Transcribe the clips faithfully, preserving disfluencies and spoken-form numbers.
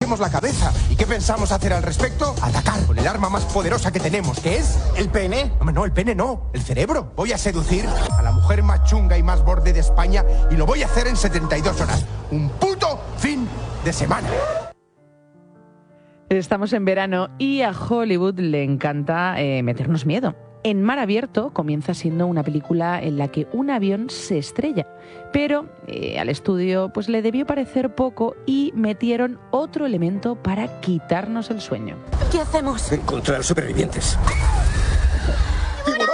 perdemos la cabeza. ¿Y qué pensamos hacer al respecto? Atacar con el arma más poderosa que tenemos, que es el pene. No, no, el pene no, el cerebro. Voy a seducir a la mujer más chunga y más borde de España y lo voy a hacer en setenta y dos horas. Un puto fin de semana. Estamos en verano y a Hollywood le encanta eh, meternos miedo. En Mar Abierto comienza siendo una película en la que un avión se estrella, pero eh, al estudio pues le debió parecer poco y metieron otro elemento para quitarnos el sueño. ¿Qué hacemos? Encontrar supervivientes. ¡Tiburón!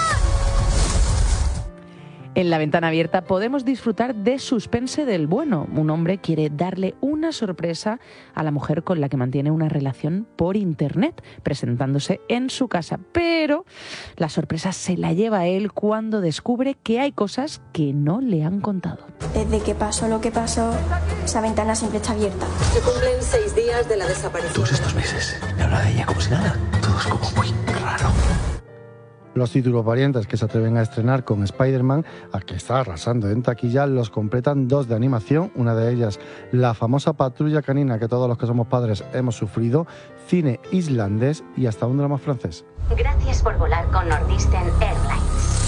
En La Ventana Abierta podemos disfrutar de suspense del bueno. Un hombre quiere darle una sorpresa a la mujer con la que mantiene una relación por internet, presentándose en su casa. Pero la sorpresa se la lleva a él cuando descubre que hay cosas que no le han contado. Desde que pasó lo que pasó, esa ventana siempre está abierta. Se cumplen seis días de la desaparición. Todos estos meses me habla de ella como si nada. Todo es como muy raro. Los títulos variantes que se atreven a estrenar con Spider-Man, a que está arrasando en taquilla, los completan dos de animación, una de ellas la famosa Patrulla Canina que todos los que somos padres hemos sufrido, cine islandés y hasta un drama francés. Gracias por volar con Northeastern Airlines.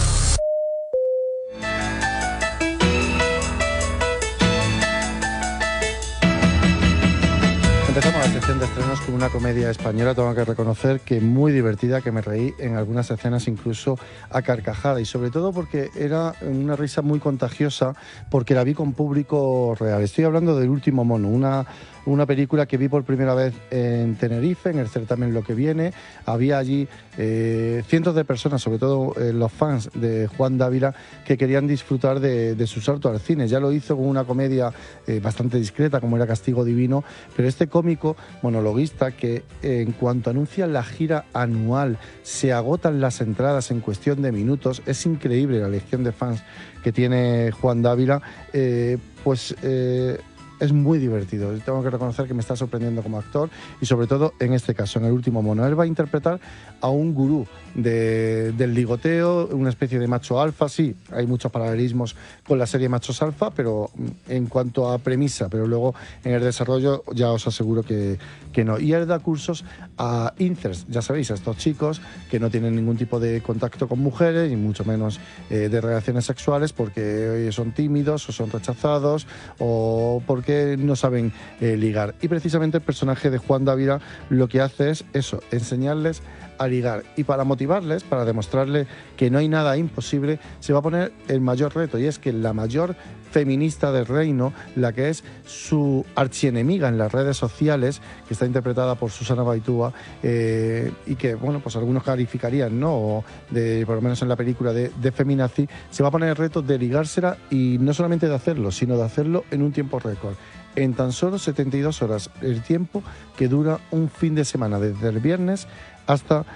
Empezamos la sección de estrenos con una comedia española, tengo que reconocer que muy divertida, que me reí en algunas escenas incluso a carcajada y sobre todo porque era una risa muy contagiosa porque la vi con público real. Estoy hablando del Último Mono, una, una película que vi por primera vez en Tenerife, en el certamen Lo que Viene. Había allí eh, cientos de personas, sobre todo eh, los fans de Juan Dávila, que querían disfrutar de, de su salto al cine. Ya lo hizo con una comedia eh, bastante discreta como era Castigo Divino, pero este cómico monologuista que eh, en cuanto anuncia la gira anual se agotan las entradas en cuestión de minutos. Es increíble la legión de fans que tiene Juan Dávila, eh, pues eh, es muy divertido. Tengo que reconocer que me está sorprendiendo como actor y sobre todo en este caso, en El Último Mono. Él va a interpretar a un gurú de, del ligoteo, una especie de macho alfa. Sí, hay muchos paralelismos con la serie Machos Alfa, pero en cuanto a premisa, pero luego en el desarrollo ya os aseguro que, que no. Y él da cursos a incels, ya sabéis, a estos chicos que no tienen ningún tipo de contacto con mujeres y mucho menos eh, de relaciones sexuales porque son tímidos o son rechazados o porque no saben eh, ligar. Y precisamente el personaje de Juan Dávila lo que hace es eso, enseñarles a ligar. Y para motivarles, para demostrarles que no hay nada imposible, se va a poner el mayor reto, y es que la mayor feminista del reino, la que es su archienemiga en las redes sociales, que está interpretada por Susana Baitúa, eh, y que, bueno, pues algunos calificarían, ¿no?, o de, por lo menos en la película, de, de feminazi, se va a poner el reto de ligársela, y no solamente de hacerlo, sino de hacerlo en un tiempo récord. En tan solo setenta y dos horas, el tiempo que dura un fin de semana, desde el viernes hasta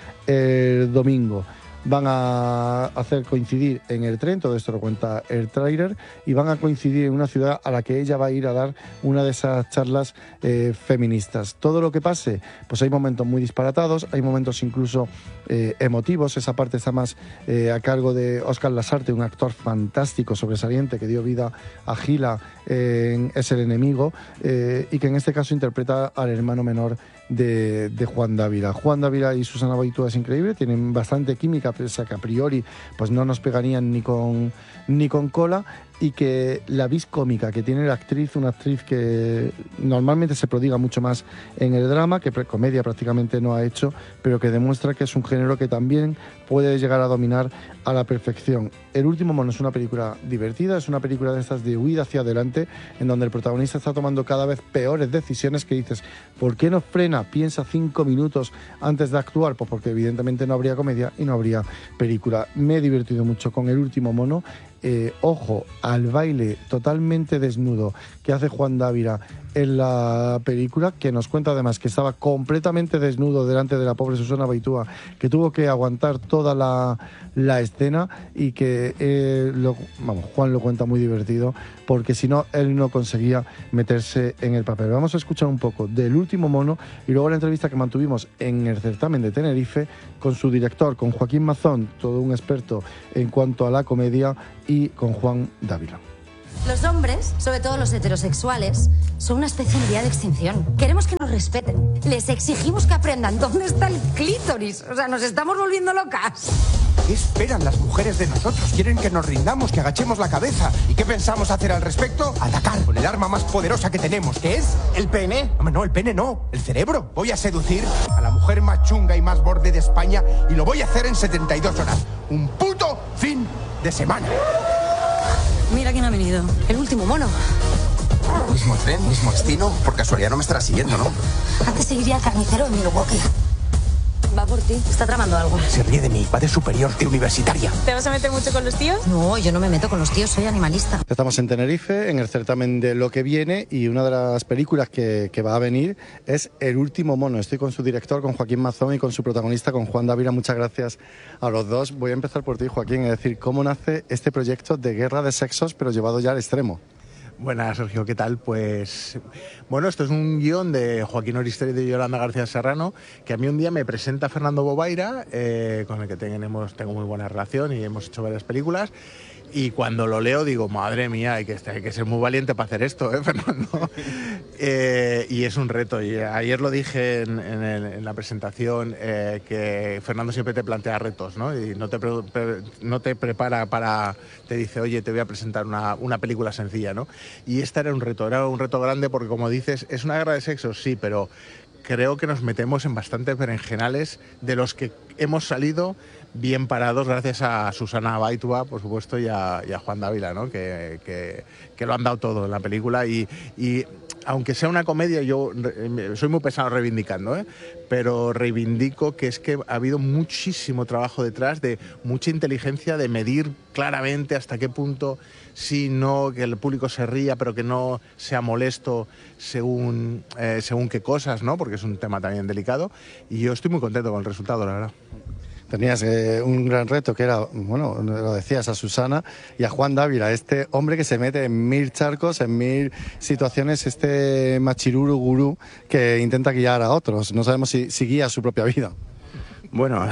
el domingo. Van a hacer coincidir en el tren, todo esto lo cuenta el tráiler, y van a coincidir en una ciudad a la que ella va a ir a dar una de esas charlas eh, feministas. Todo lo que pase, pues hay momentos muy disparatados, hay momentos incluso eh, emotivos. Esa parte está más eh, a cargo de Óscar Lasarte, un actor fantástico, sobresaliente, que dio vida a Gila eh, en Es el enemigo, eh, y que en este caso interpreta al hermano menor de, de Juan Dávila. Juan Dávila y Susana Baitúa es increíble, tienen bastante química, pese a que a priori pues no nos pegarían ni con, ni con cola, y que la vis cómica que tiene la actriz, una actriz que normalmente se prodiga mucho más en el drama, que comedia prácticamente no ha hecho, pero que demuestra que es un género que también puede llegar a dominar a la perfección. El Último Mono es una película divertida, es una película de estas de huida hacia adelante, en donde el protagonista está tomando cada vez peores decisiones que dices, ¿por qué no frena? Piensa cinco minutos antes de actuar, pues porque evidentemente no habría comedia y no habría película. Me he divertido mucho con El Último Mono. Eh, ojo al baile totalmente desnudo que hace Juan Dávila en la película, que nos cuenta además que estaba completamente desnudo delante de la pobre Susana Baitúa, que tuvo que aguantar toda la, la escena, y que eh, lo, vamos, Juan lo cuenta muy divertido, porque si no, él no conseguía meterse en el papel. Vamos a escuchar un poco del Último Mono y luego la entrevista que mantuvimos en el certamen de Tenerife con su director, con Joaquín Mazón, todo un experto en cuanto a la comedia, y con Juan Dávila. Los hombres, sobre todo los heterosexuales, son una especie en vía de extinción. Queremos que nos respeten. Les exigimos que aprendan dónde está el clítoris. O sea, nos estamos volviendo locas. ¿Qué esperan las mujeres de nosotros? Quieren que nos rindamos, que agachemos la cabeza. ¿Y qué pensamos hacer al respecto? Atacar con el arma más poderosa que tenemos, que es el pene. No, no, el pene no, el cerebro. Voy a seducir a la mujer más chunga y más borde de España y lo voy a hacer en setenta y dos horas. Un puto fin de semana. Mira quién ha venido. El último mono. Mismo tren, mismo destino. Por casualidad no me estará siguiendo, ¿no? Antes seguiría al carnicero en Milwaukee. Va por ti. Está tramando algo. Se ríe de mí. Va de superior, de universitaria. ¿Te vas a meter mucho con los tíos? No, yo no me meto con los tíos. Soy animalista. Estamos en Tenerife, en el certamen de Lo que viene, y una de las películas que, que va a venir es El último mono. Estoy con su director, con Joaquín Mazón, y con su protagonista, con Juan Dávila. Muchas gracias a los dos. Voy a empezar por ti, Joaquín, es decir, ¿cómo nace este proyecto de guerra de sexos, pero llevado ya al extremo? Buenas, Sergio, ¿qué tal? Pues, bueno, esto es un guión de Joaquín Oristeri y de Yolanda García Serrano, que a mí un día me presenta Fernando Bobaira, eh, con el que tenemos, tengo muy buena relación y hemos hecho varias películas. Y cuando lo leo digo, madre mía, hay que, hay que ser muy valiente para hacer esto, ¿eh, Fernando? eh, y es un reto. Y ayer lo dije en, en, el, en la presentación, eh, que Fernando siempre te plantea retos, ¿no? Y no te, pre, no te prepara para... Te dice, oye, te voy a presentar una, una película sencilla, ¿no? Y este era un reto, era un reto grande porque, como dices, es una guerra de sexos, sí, pero creo que nos metemos en bastantes berenjenales de los que hemos salido bien parados gracias a Susana Baitua, por supuesto, y a, y a Juan Dávila, ¿no? que, que, que lo han dado todo en la película. Y, y aunque sea una comedia, yo soy muy pesado reivindicando, ¿eh? pero reivindico que es que ha habido muchísimo trabajo detrás, de mucha inteligencia, de medir claramente hasta qué punto sí, no, que el público se ría, pero que no sea molesto según, eh, según qué cosas, ¿no? Porque es un tema también delicado. Y yo estoy muy contento con el resultado, la verdad. Tenías eh, un gran reto que era, bueno, lo decías, a Susana y a Juan Dávila, este hombre que se mete en mil charcos, en mil situaciones, este machiruru gurú que intenta guiar a otros. No sabemos si, si guía su propia vida. Bueno,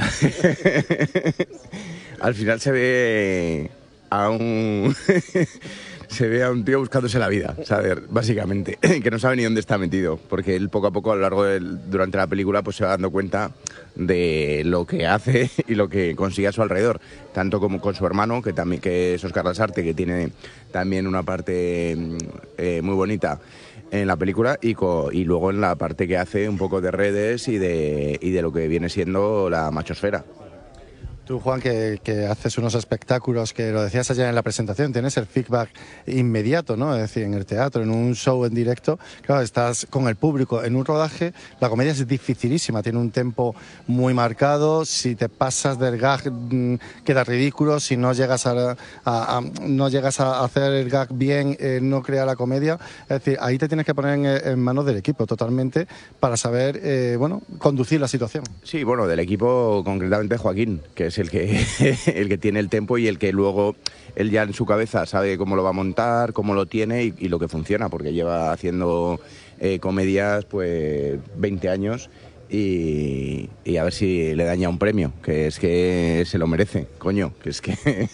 al final se ve a un... se ve a un tío buscándose la vida, ¿sabes? Básicamente, que no sabe ni dónde está metido, porque él poco a poco a lo largo del, durante la película pues se va dando cuenta de lo que hace y lo que consigue a su alrededor, tanto como con su hermano, que también que es Óscar Lasarte, que tiene también una parte eh, muy bonita en la película, y, co, y luego en la parte que hace un poco de redes y de, y de lo que viene siendo la machosfera. Tú, Juan, que, que haces unos espectáculos, que lo decías ayer en la presentación, tienes el feedback inmediato, ¿no? Es decir, en el teatro, en un show en directo, claro, estás con el público. En un rodaje, la comedia es dificilísima, tiene un tempo muy marcado. Si te pasas del gag, mmm, queda ridículo. Si no llegas a, a, a, no llegas a hacer el gag bien, eh, no crea la comedia. Es decir, ahí te tienes que poner en, en manos del equipo totalmente para saber, eh, bueno, conducir la situación. Sí, bueno, del equipo concretamente Joaquín, que es el que, el que tiene el tempo y el que luego él ya en su cabeza sabe cómo lo va a montar, cómo lo tiene y, y lo que funciona, porque lleva haciendo eh, comedias pues veinte años y, y a ver si le daña un premio, que es que se lo merece, coño, que es que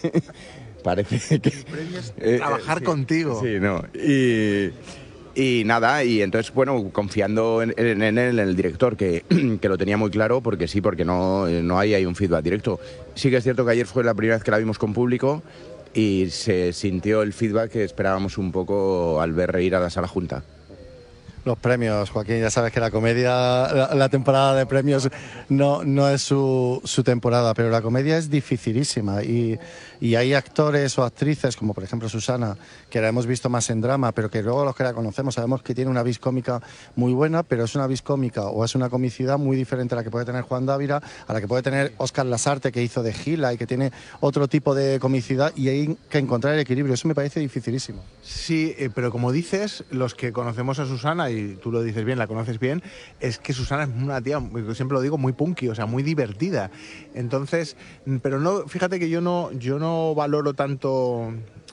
parece que... El premio es eh, trabajar sí, contigo. Sí, no, y... Y nada, y entonces, bueno, confiando en, en, en, él, en el director, que, que lo tenía muy claro, porque sí, porque no, no hay, hay un feedback directo. Sí que es cierto que ayer fue la primera vez que la vimos con público y se sintió el feedback que esperábamos un poco al ver reír a la sala junta. Los premios, Joaquín, ya sabes que la comedia, la, la temporada de premios no, no es su, su temporada, pero la comedia es dificilísima y, y hay actores o actrices, como por ejemplo Susana, que la hemos visto más en drama, pero que luego los que la conocemos sabemos que tiene una vis cómica muy buena, pero es una vis cómica o es una comicidad muy diferente a la que puede tener Juan Dávila, a la que puede tener Óscar Lasarte, que hizo de Gila y que tiene otro tipo de comicidad, y hay que encontrar el equilibrio. Eso me parece dificilísimo. Sí, eh, pero como dices, los que conocemos a Susana, y tú lo dices bien, la conoces bien, es que Susana es una tía, siempre lo digo, muy punky, o sea, muy divertida. Entonces, pero no, fíjate que yo no, yo no valoro tanto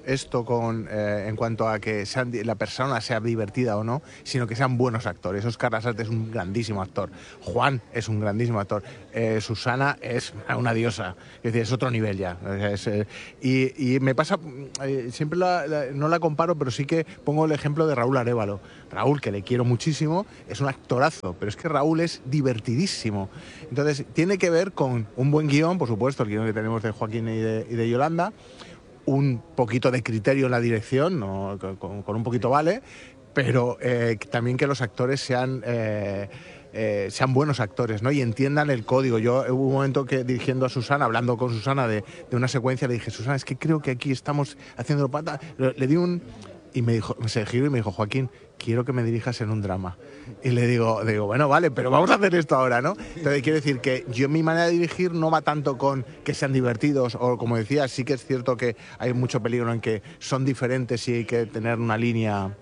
esto con eh, en cuanto a que sean, la persona sea divertida o no, sino que sean buenos actores. Óscar Lasarte es un grandísimo actor, Juan es un grandísimo actor, eh, Susana es una diosa, es decir, es otro nivel ya. Es, eh, y, y me pasa, eh, siempre la, la, no la comparo, pero sí que pongo el ejemplo de Raúl Arévalo. Raúl, que le quiero muchísimo, es un actorazo, pero es que Raúl es divertidísimo. Entonces, tiene que ver con un buen guión, por supuesto, el guión que tenemos de Joaquín y de, y de Yolanda, un poquito de criterio en la dirección, ¿no? con, con un poquito vale, pero eh, también que los actores sean, eh, eh, sean buenos actores, ¿no? Y entiendan el código. Yo hubo un momento que dirigiendo a Susana, hablando con Susana de, de una secuencia, le dije, Susana, es que creo que aquí estamos haciendo pata. Le, le di un... Y me dijo, se giró y me dijo, Joaquín, quiero que me dirijas en un drama. Y le digo, digo, bueno, vale, pero vamos a hacer esto ahora, ¿no? Entonces quiero decir que yo mi manera de dirigir no va tanto con que sean divertidos, o como decía, sí que es cierto que hay mucho peligro en que son diferentes y hay que tener una línea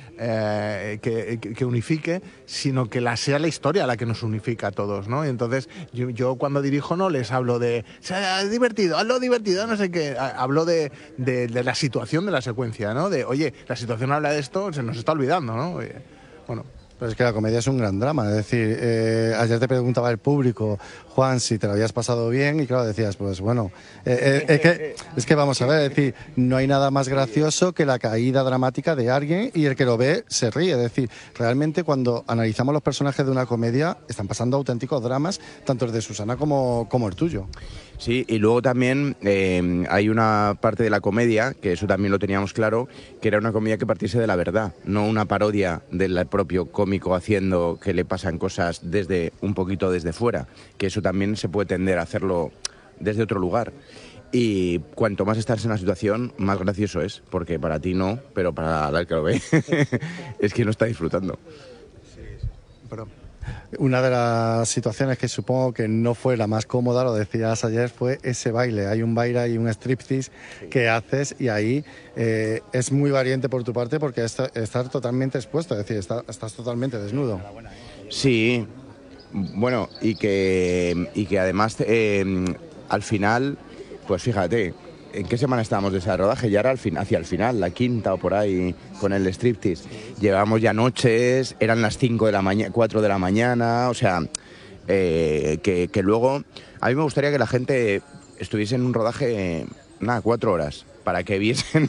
eh, que, que unifique, sino que la, sea la historia la que nos unifica a todos, ¿no? Y entonces yo, yo cuando dirijo no les hablo de, sea divertido, hazlo divertido, no sé qué, hablo de, de, de la situación de la secuencia, ¿no? De, oye, la situación habla de esto, se nos está olvidando, ¿no? Bueno. Pero es que la comedia es un gran drama, es decir, eh, ayer te preguntaba el público, Juan, si te lo habías pasado bien, y claro, decías, pues bueno, eh, eh, es, que, es que vamos a ver, es decir, no hay nada más gracioso que la caída dramática de alguien y el que lo ve se ríe, es decir, realmente cuando analizamos los personajes de una comedia, están pasando auténticos dramas, tanto el de Susana como, como el tuyo. Sí, y luego también eh, hay una parte de la comedia, que eso también lo teníamos claro, que era una comedia que partiese de la verdad, no una parodia del propio cómico haciendo que le pasan cosas desde un poquito desde fuera, que eso también se puede tender a hacerlo desde otro lugar. Y cuanto más estás en la situación, más gracioso es, porque para ti no, pero para el que lo ve es que no está disfrutando. Sí, sí. Pero... Una de las situaciones que supongo que no fue la más cómoda, lo decías ayer, fue ese baile. Hay un baile y un striptease que haces y ahí eh, es muy valiente por tu parte porque es estar totalmente expuesto, es decir, está, estás totalmente desnudo. Sí, bueno, y que, y que además eh, al final, pues fíjate, ¿en qué semana estábamos de ese rodaje? Ya era al fin, hacia el final, la quinta o por ahí, con el striptease. Llevábamos ya noches, eran las cinco de la mañana, cuatro de la mañana, o sea, eh, que, que luego... A mí me gustaría que la gente estuviese en un rodaje, nada, cuatro horas, para que viesen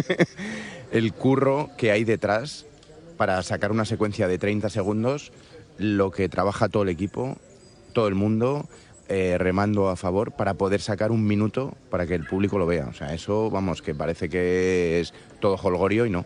el curro que hay detrás para sacar una secuencia de treinta segundos, lo que trabaja todo el equipo, todo el mundo... Eh, remando a favor para poder sacar un minuto para que el público lo vea. O sea, eso, vamos, que parece que es todo jolgorio y no.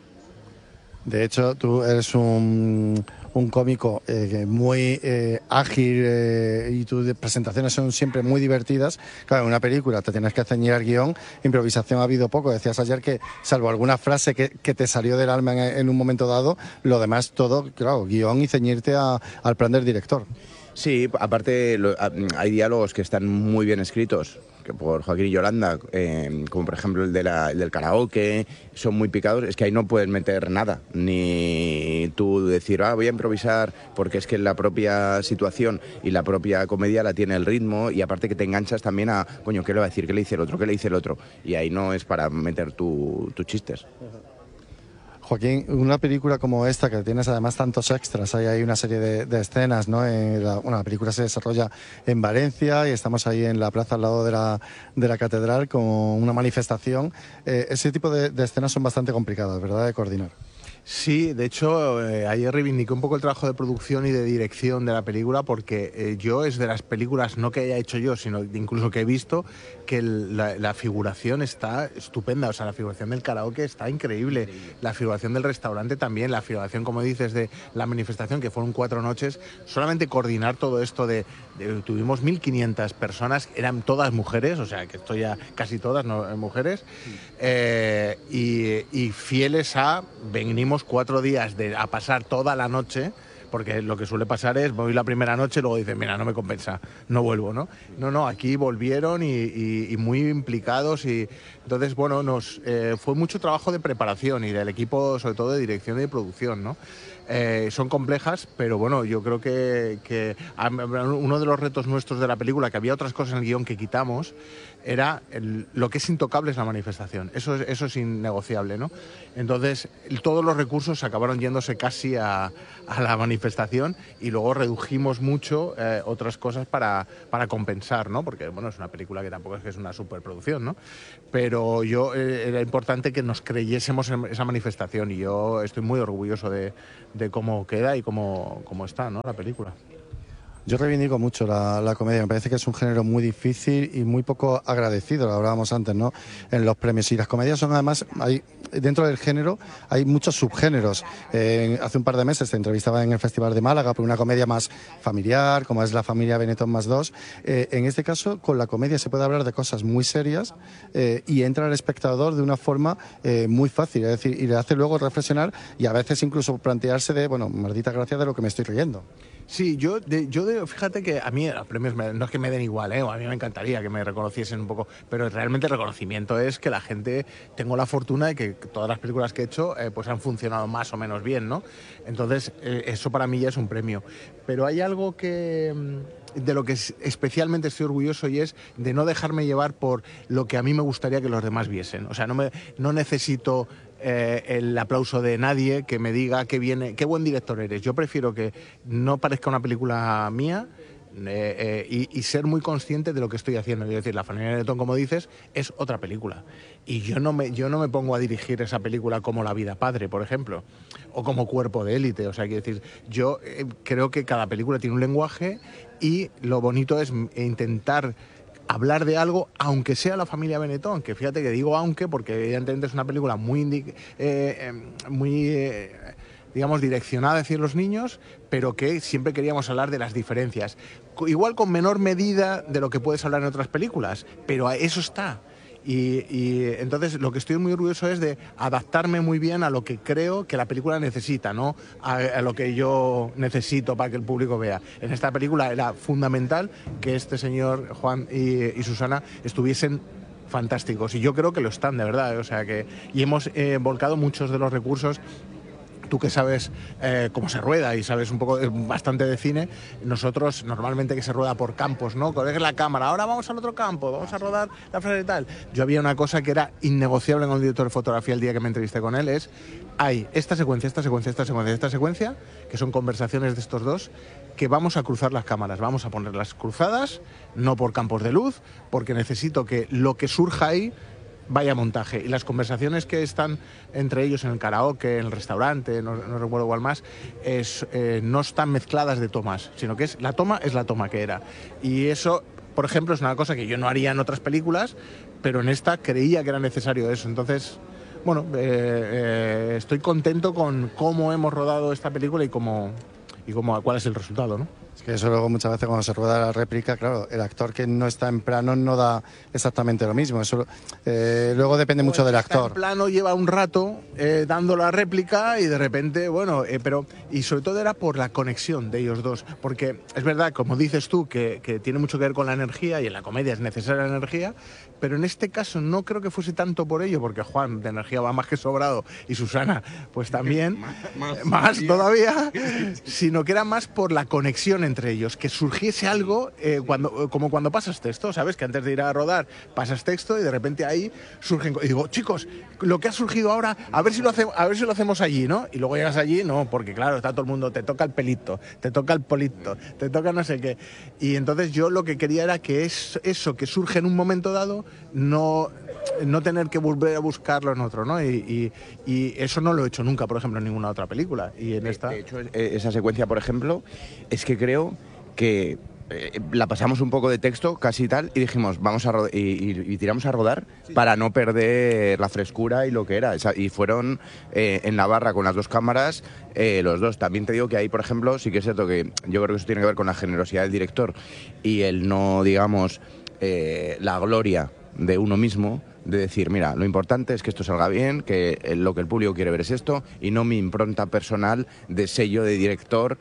De hecho, tú eres un, un cómico eh, muy eh, ágil eh, y tus presentaciones son siempre muy divertidas. Claro, en una película te tienes que ceñir al guión, improvisación ha habido poco. Decías ayer que, salvo alguna frase que, que te salió del alma en, en un momento dado, lo demás todo, claro, guión y ceñirte a, al plan del director. Sí, aparte lo, hay diálogos que están muy bien escritos, que por Joaquín y Yolanda, eh, como por ejemplo el, de la, el del karaoke, son muy picados, es que ahí no puedes meter nada, ni tú decir, ah, voy a improvisar, porque es que la propia situación y la propia comedia la tiene el ritmo, y aparte que te enganchas también a, coño, ¿qué le va a decir? ¿Qué le dice el otro? ¿Qué le dice el otro? Y ahí no es para meter tus tu chistes. Joaquín, una película como esta, que tienes además tantos extras, hay, hay una serie de, de escenas, ¿no? En la, bueno, la película se desarrolla en Valencia y estamos ahí en la plaza al lado de la, de la catedral con una manifestación. Eh, ese tipo de, de escenas son bastante complicadas, ¿verdad?, de coordinar. Sí, de hecho, eh, ayer reivindiqué un poco el trabajo de producción y de dirección de la película porque eh, yo es de las películas, no que haya hecho yo, sino incluso que he visto, que el, la, la figuración está estupenda, o sea, la figuración del karaoke está increíble, la figuración del restaurante también, la figuración, como dices, de la manifestación, que fueron cuatro noches, solamente coordinar todo esto de, de tuvimos mil quinientas personas, eran todas mujeres, o sea, que estoy ya casi todas ¿no? mujeres, eh, y, y fieles a, venimos cuatro días de, a pasar toda la noche, porque lo que suele pasar es, voy la primera noche y luego dicen, mira, no me compensa, no vuelvo, ¿no? No, no, aquí volvieron y, y, y muy implicados y entonces, bueno, nos eh, fue mucho trabajo de preparación y del equipo, sobre todo de dirección y de producción, ¿no? Eh, son complejas, pero bueno, yo creo que, que uno de los retos nuestros de la película, que había otras cosas en el guión que quitamos, era el, lo que es intocable es la manifestación, eso es, eso es innegociable, ¿no? Entonces, todos los recursos acabaron yéndose casi a, a la manifestación y luego redujimos mucho eh, otras cosas para, para compensar, ¿no? Porque, bueno, es una película que tampoco es que es una superproducción, ¿no? Pero yo, eh, era importante que nos creyésemos en esa manifestación y yo estoy muy orgulloso de, de cómo queda y cómo, cómo está, ¿no? La película. Yo reivindico mucho la, la comedia, me parece que es un género muy difícil y muy poco agradecido, lo hablábamos antes, ¿no? En los premios. Y las comedias son además, hay, dentro del género hay muchos subgéneros. Eh, hace un par de meses te entrevistaba en el Festival de Málaga por una comedia más familiar, como es La familia Benetton más dos. Eh, en este caso, con la comedia se puede hablar de cosas muy serias eh, y entra al espectador de una forma eh, muy fácil, es decir, y le hace luego reflexionar y a veces incluso plantearse de, bueno, maldita gracia de lo que me estoy riendo. Sí, yo, de, yo de, fíjate que a mí los premios me, no es que me den igual, ¿eh? A mí me encantaría que me reconociesen un poco, pero realmente el reconocimiento es que la gente, tengo la fortuna de que todas las películas que he hecho eh, pues han funcionado más o menos bien, ¿no? Entonces, eh, eso para mí ya es un premio. Pero hay algo que de lo que especialmente estoy orgulloso y es de no dejarme llevar por lo que a mí me gustaría que los demás viesen. O sea, no, me, no necesito eh, el aplauso de nadie que me diga qué, bien, qué buen director eres. Yo prefiero que no parezca una película mía, Eh, eh, y, y ser muy consciente de lo que estoy haciendo. Es decir, La familia Benetton, como dices, es otra película. Y yo no, me, yo no me pongo a dirigir esa película como La vida padre, por ejemplo, o como Cuerpo de élite. O sea, quiero decir, yo eh, creo que cada película tiene un lenguaje y lo bonito es intentar hablar de algo, aunque sea La familia Benetton, que fíjate que digo aunque, porque evidentemente es una película muy... Eh, eh, muy eh, digamos, direccionada hacia los niños, pero que siempre queríamos hablar de las diferencias. Igual con menor medida de lo que puedes hablar en otras películas, pero eso está. Y, y entonces lo que estoy muy orgulloso es de adaptarme muy bien a lo que creo que la película necesita, no a, a lo que yo necesito para que el público vea. En esta película era fundamental que este señor Juan y, y Susana estuviesen fantásticos, y yo creo que lo están, de verdad. O sea que, y hemos eh, volcado muchos de los recursos. Tú que sabes eh, cómo se rueda y sabes un poco, eh, bastante de cine, nosotros normalmente que se rueda por campos, ¿no? Coger la cámara, ahora vamos al otro campo, vamos a rodar la frase y tal. Yo había una cosa que era innegociable con el director de fotografía el día que me entrevisté con él, es, hay esta secuencia, esta secuencia, esta secuencia, esta secuencia, que son conversaciones de estos dos, que vamos a cruzar las cámaras, vamos a ponerlas cruzadas, no por campos de luz, porque necesito que lo que surja ahí vaya montaje. Y las conversaciones que están entre ellos en el karaoke, en el restaurante, no, no recuerdo cuál más, es, eh, no están mezcladas de tomas, sino que es la toma es la toma que era. Y eso, por ejemplo, es una cosa que yo no haría en otras películas, pero en esta creía que era necesario eso. Entonces, bueno, eh, eh, estoy contento con cómo hemos rodado esta película y cómo, y cómo, cuál es el resultado, ¿no? Es que eso luego muchas veces cuando se rueda la réplica, claro, el actor que no está en plano no da exactamente lo mismo. Eso eh, luego depende mucho del actor. En plano lleva un rato eh, dando la réplica y de repente, bueno, eh, pero y sobre todo era por la conexión de ellos dos, porque es verdad, como dices tú, que, que tiene mucho que ver con la energía y en la comedia es necesaria la energía, pero en este caso no creo que fuese tanto por ello, porque Juan de energía va más que sobrado y Susana pues también, más, más, más todavía, sino que era más por la conexión entre ellos, que surgiese algo eh, cuando, como cuando pasas texto, ¿sabes? Que antes de ir a rodar pasas texto y de repente ahí surgen... Y digo, chicos, lo que ha surgido ahora, a ver si lo hacemos, a ver si lo hacemos allí, ¿no? Y luego llegas allí, no, porque claro, está todo el mundo, te toca el pelito, te toca el polito, te toca no sé qué. Y entonces yo lo que quería era que es, eso que surge en un momento dado, no... no tener que volver a buscarlo en otro, ¿no? Y, y, y eso no lo he hecho nunca, por ejemplo, en ninguna otra película. Y en esta... De hecho, esa secuencia, por ejemplo, es que creo que eh, la pasamos un poco de texto, casi tal, y dijimos, vamos a rodar, y, y, y tiramos a rodar sí. para no perder la frescura y lo que era. Y fueron eh, en la barra con las dos cámaras, eh, los dos. También te digo que ahí, por ejemplo, sí que es cierto que yo creo que eso tiene que ver con la generosidad del director y el no, digamos, eh, la gloria de uno mismo, de decir, mira, lo importante es que esto salga bien, que lo que el público quiere ver es esto, y no mi impronta personal de sello de director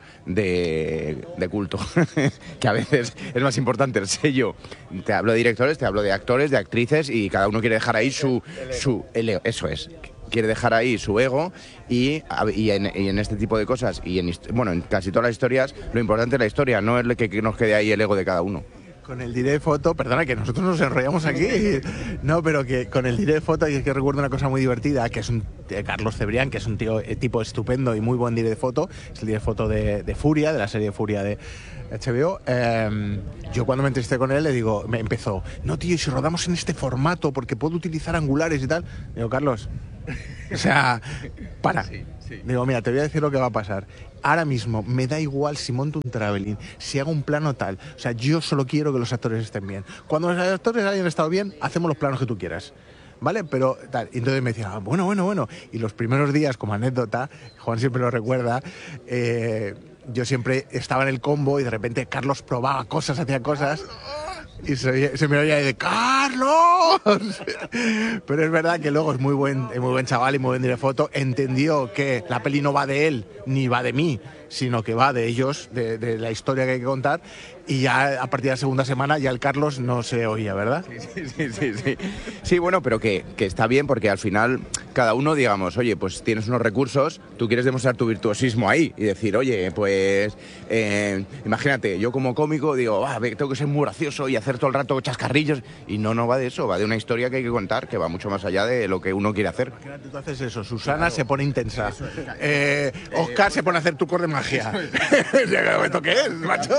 de, de culto, que a veces es más importante el sello. Te hablo de directores, te hablo de actores, de actrices, y cada uno quiere dejar ahí su... su el ego, eso es, quiere dejar ahí su ego, y, y, en, y en este tipo de cosas, y en, bueno, en casi todas las historias, lo importante es la historia, no es que, que nos quede ahí el ego de cada uno. Con el direct foto, perdona que nosotros nos enrollamos aquí, no, pero que con el direct foto y es que recuerdo una cosa muy divertida, que es un eh, Carlos Cebrián, que es un tío eh, tipo estupendo y muy buen direct foto, es el direct foto de, de Furia, de la serie Furia de H B O. Eh, yo cuando me entrevisté con él le digo, me empezó, no tío, si rodamos en este formato porque puedo utilizar angulares y tal, digo, Carlos, o sea, para. Sí, sí. Digo, mira, te voy a decir lo que va a pasar. Ahora mismo me da igual si monto un traveling, si hago un plano tal. O sea, yo solo quiero que los actores estén bien. Cuando los actores hayan estado bien, hacemos los planos que tú quieras. ¿Vale? Pero tal. Y entonces me decía, ah, bueno, bueno, bueno. Y los primeros días, como anécdota, Juan siempre lo recuerda, eh, yo siempre estaba en el combo y de repente Carlos probaba cosas, hacía cosas. Y se, se me oía de ¡Carlos! Pero es verdad que luego es muy buen, es muy buen chaval y muy buen direct foto. Entendió que la peli no va de él ni va de mí, sino que va de ellos, de, de la historia que hay que contar. Y ya a partir de la segunda semana ya el Carlos no se oía, ¿verdad? Sí, sí, sí. Sí, sí bueno, pero que, que está bien porque al final cada uno, digamos, oye, pues tienes unos recursos, tú quieres demostrar tu virtuosismo ahí y decir, oye, pues eh, imagínate, yo como cómico digo, ah, tengo que ser muy gracioso y hacer todo el rato chascarrillos. Y no, no va de eso, va de una historia que hay que contar que va mucho más allá de lo que uno quiere hacer. Imagínate, tú haces eso, Susana claro. Se pone intensa, eh, Oscar eh, se pone a hacer trucos de magia. ¿Esto qué es, macho?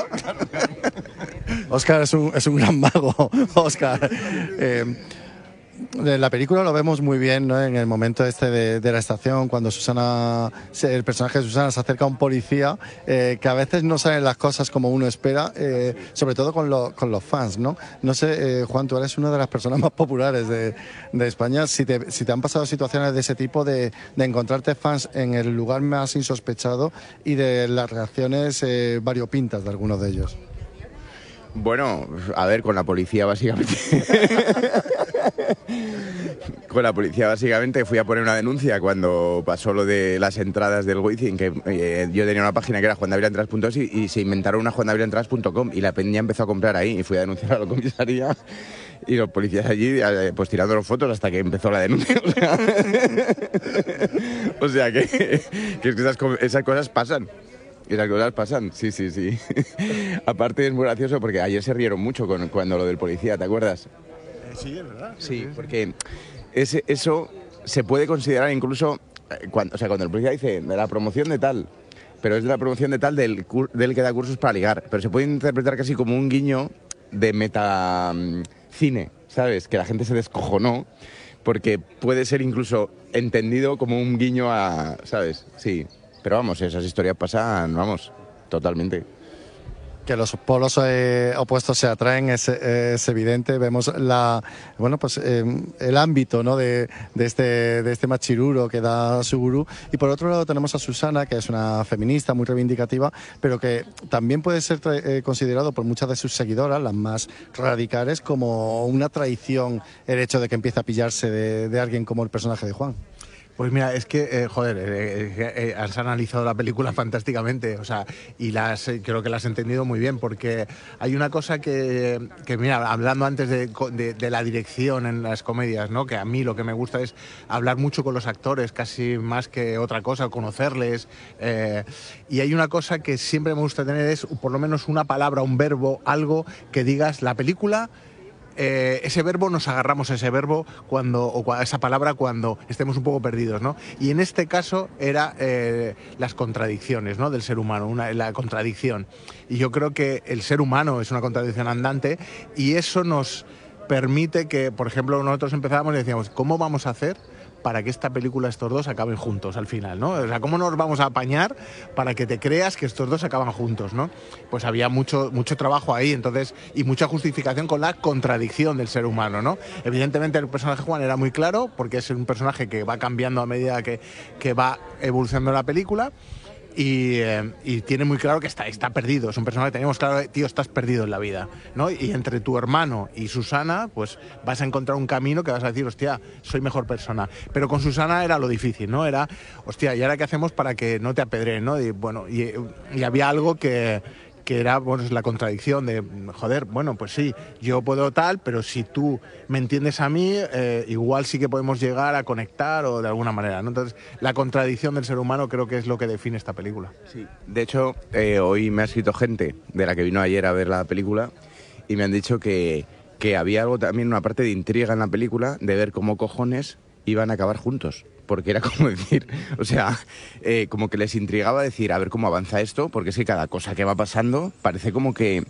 Oscar es un, es un gran mago, Oscar. Eh, en la película lo vemos muy bien, ¿no? En el momento este de, de la estación, cuando Susana, el personaje de Susana se acerca a un policía, eh, que a veces no salen las cosas como uno espera, eh, sobre todo con, lo, con los fans, ¿no? No sé, eh, Juan, tú eres una de las personas más populares de, de España. Si te, si te han pasado situaciones de ese tipo, de, de encontrarte fans en el lugar más insospechado y de las reacciones eh, variopintas de algunos de ellos. Bueno, a ver, con la policía básicamente. Con la policía básicamente fui a poner una denuncia cuando pasó lo de las entradas del Wizzing, que eh, yo tenía una página que era juan david entras punto es y, y se inventaron una juan david entras punto com y la peña empezó a comprar ahí y fui a denunciar a la comisaría y los policías allí eh, pues tirando las fotos hasta que empezó la denuncia. O sea, o sea que, que esas, esas cosas pasan. Y las cosas pasan, sí, sí, sí. Aparte es muy gracioso porque ayer se rieron mucho con, cuando lo del policía, ¿te acuerdas? Eh, sí, es verdad. Sí, sí, porque ese, eso se puede considerar incluso, cuando, o sea, cuando el policía dice de la promoción de tal, pero es de la promoción de tal del, del que da cursos para ligar, pero se puede interpretar casi como un guiño de metacine, ¿sabes? Que la gente se descojonó porque puede ser incluso entendido como un guiño a, ¿sabes? Sí. Pero vamos, esas historias pasan, vamos, totalmente. Que los polos eh, opuestos se atraen es, es evidente. Vemos la, bueno, pues eh, el ámbito, ¿no? de, de este de este machiruro que da Suguru. Y por otro lado tenemos a Susana, que es una feminista muy reivindicativa, pero que también puede ser eh, considerado por muchas de sus seguidoras, las más radicales, como una traición el hecho de que empiece a pillarse de, de alguien como el personaje de Juan. Pues mira, es que, eh, joder, eh, eh, has analizado la película fantásticamente, o sea, y las, eh, creo que la has entendido muy bien, porque hay una cosa que, que mira, hablando antes de, de, de la dirección en las comedias, ¿no? Que a mí lo que me gusta es hablar mucho con los actores, casi más que otra cosa, conocerles, eh, y hay una cosa que siempre me gusta tener es, por lo menos una palabra, un verbo, algo que digas, la película... Eh, ese verbo, nos agarramos a ese verbo cuando, o a esa palabra cuando estemos un poco perdidos, ¿no? Y en este caso era eh, las contradicciones, ¿no? Del ser humano, una, la contradicción. Y yo creo que el ser humano es una contradicción andante y eso nos permite que, por ejemplo, nosotros empezábamos y decíamos, ¿cómo vamos a hacer para que esta película, estos dos, acaben juntos al final, ¿no? O sea, ¿cómo nos vamos a apañar para que te creas que estos dos acaban juntos, ¿no? Pues había mucho, mucho trabajo ahí, entonces, y mucha justificación con la contradicción del ser humano, ¿no? Evidentemente el personaje de Juan era muy claro, porque es un personaje que va cambiando a medida que, que va evolucionando la película, Y, eh, y tiene muy claro que está, está perdido, es un personaje que tenemos claro, tío, estás perdido en la vida, ¿no? Y entre tu hermano y Susana, pues vas a encontrar un camino que vas a decir, hostia, soy mejor persona. Pero con Susana era lo difícil, ¿no? Era, hostia, ¿y ahora qué hacemos para que no te apedreen, ¿no? Y bueno, y, y había algo que... que era, bueno, es la contradicción de, joder, bueno, pues sí, yo puedo tal, pero si tú me entiendes a mí, eh, igual sí que podemos llegar a conectar o de alguna manera, ¿no? Entonces, la contradicción del ser humano creo que es lo que define esta película. Sí. De hecho, eh, hoy me ha escrito gente de la que vino ayer a ver la película y me han dicho que, que había algo también, una parte de intriga en la película, de ver cómo cojones iban a acabar juntos. Porque era como decir, o sea, eh, como que les intrigaba decir, a ver cómo avanza esto, porque es que cada cosa que va pasando parece como que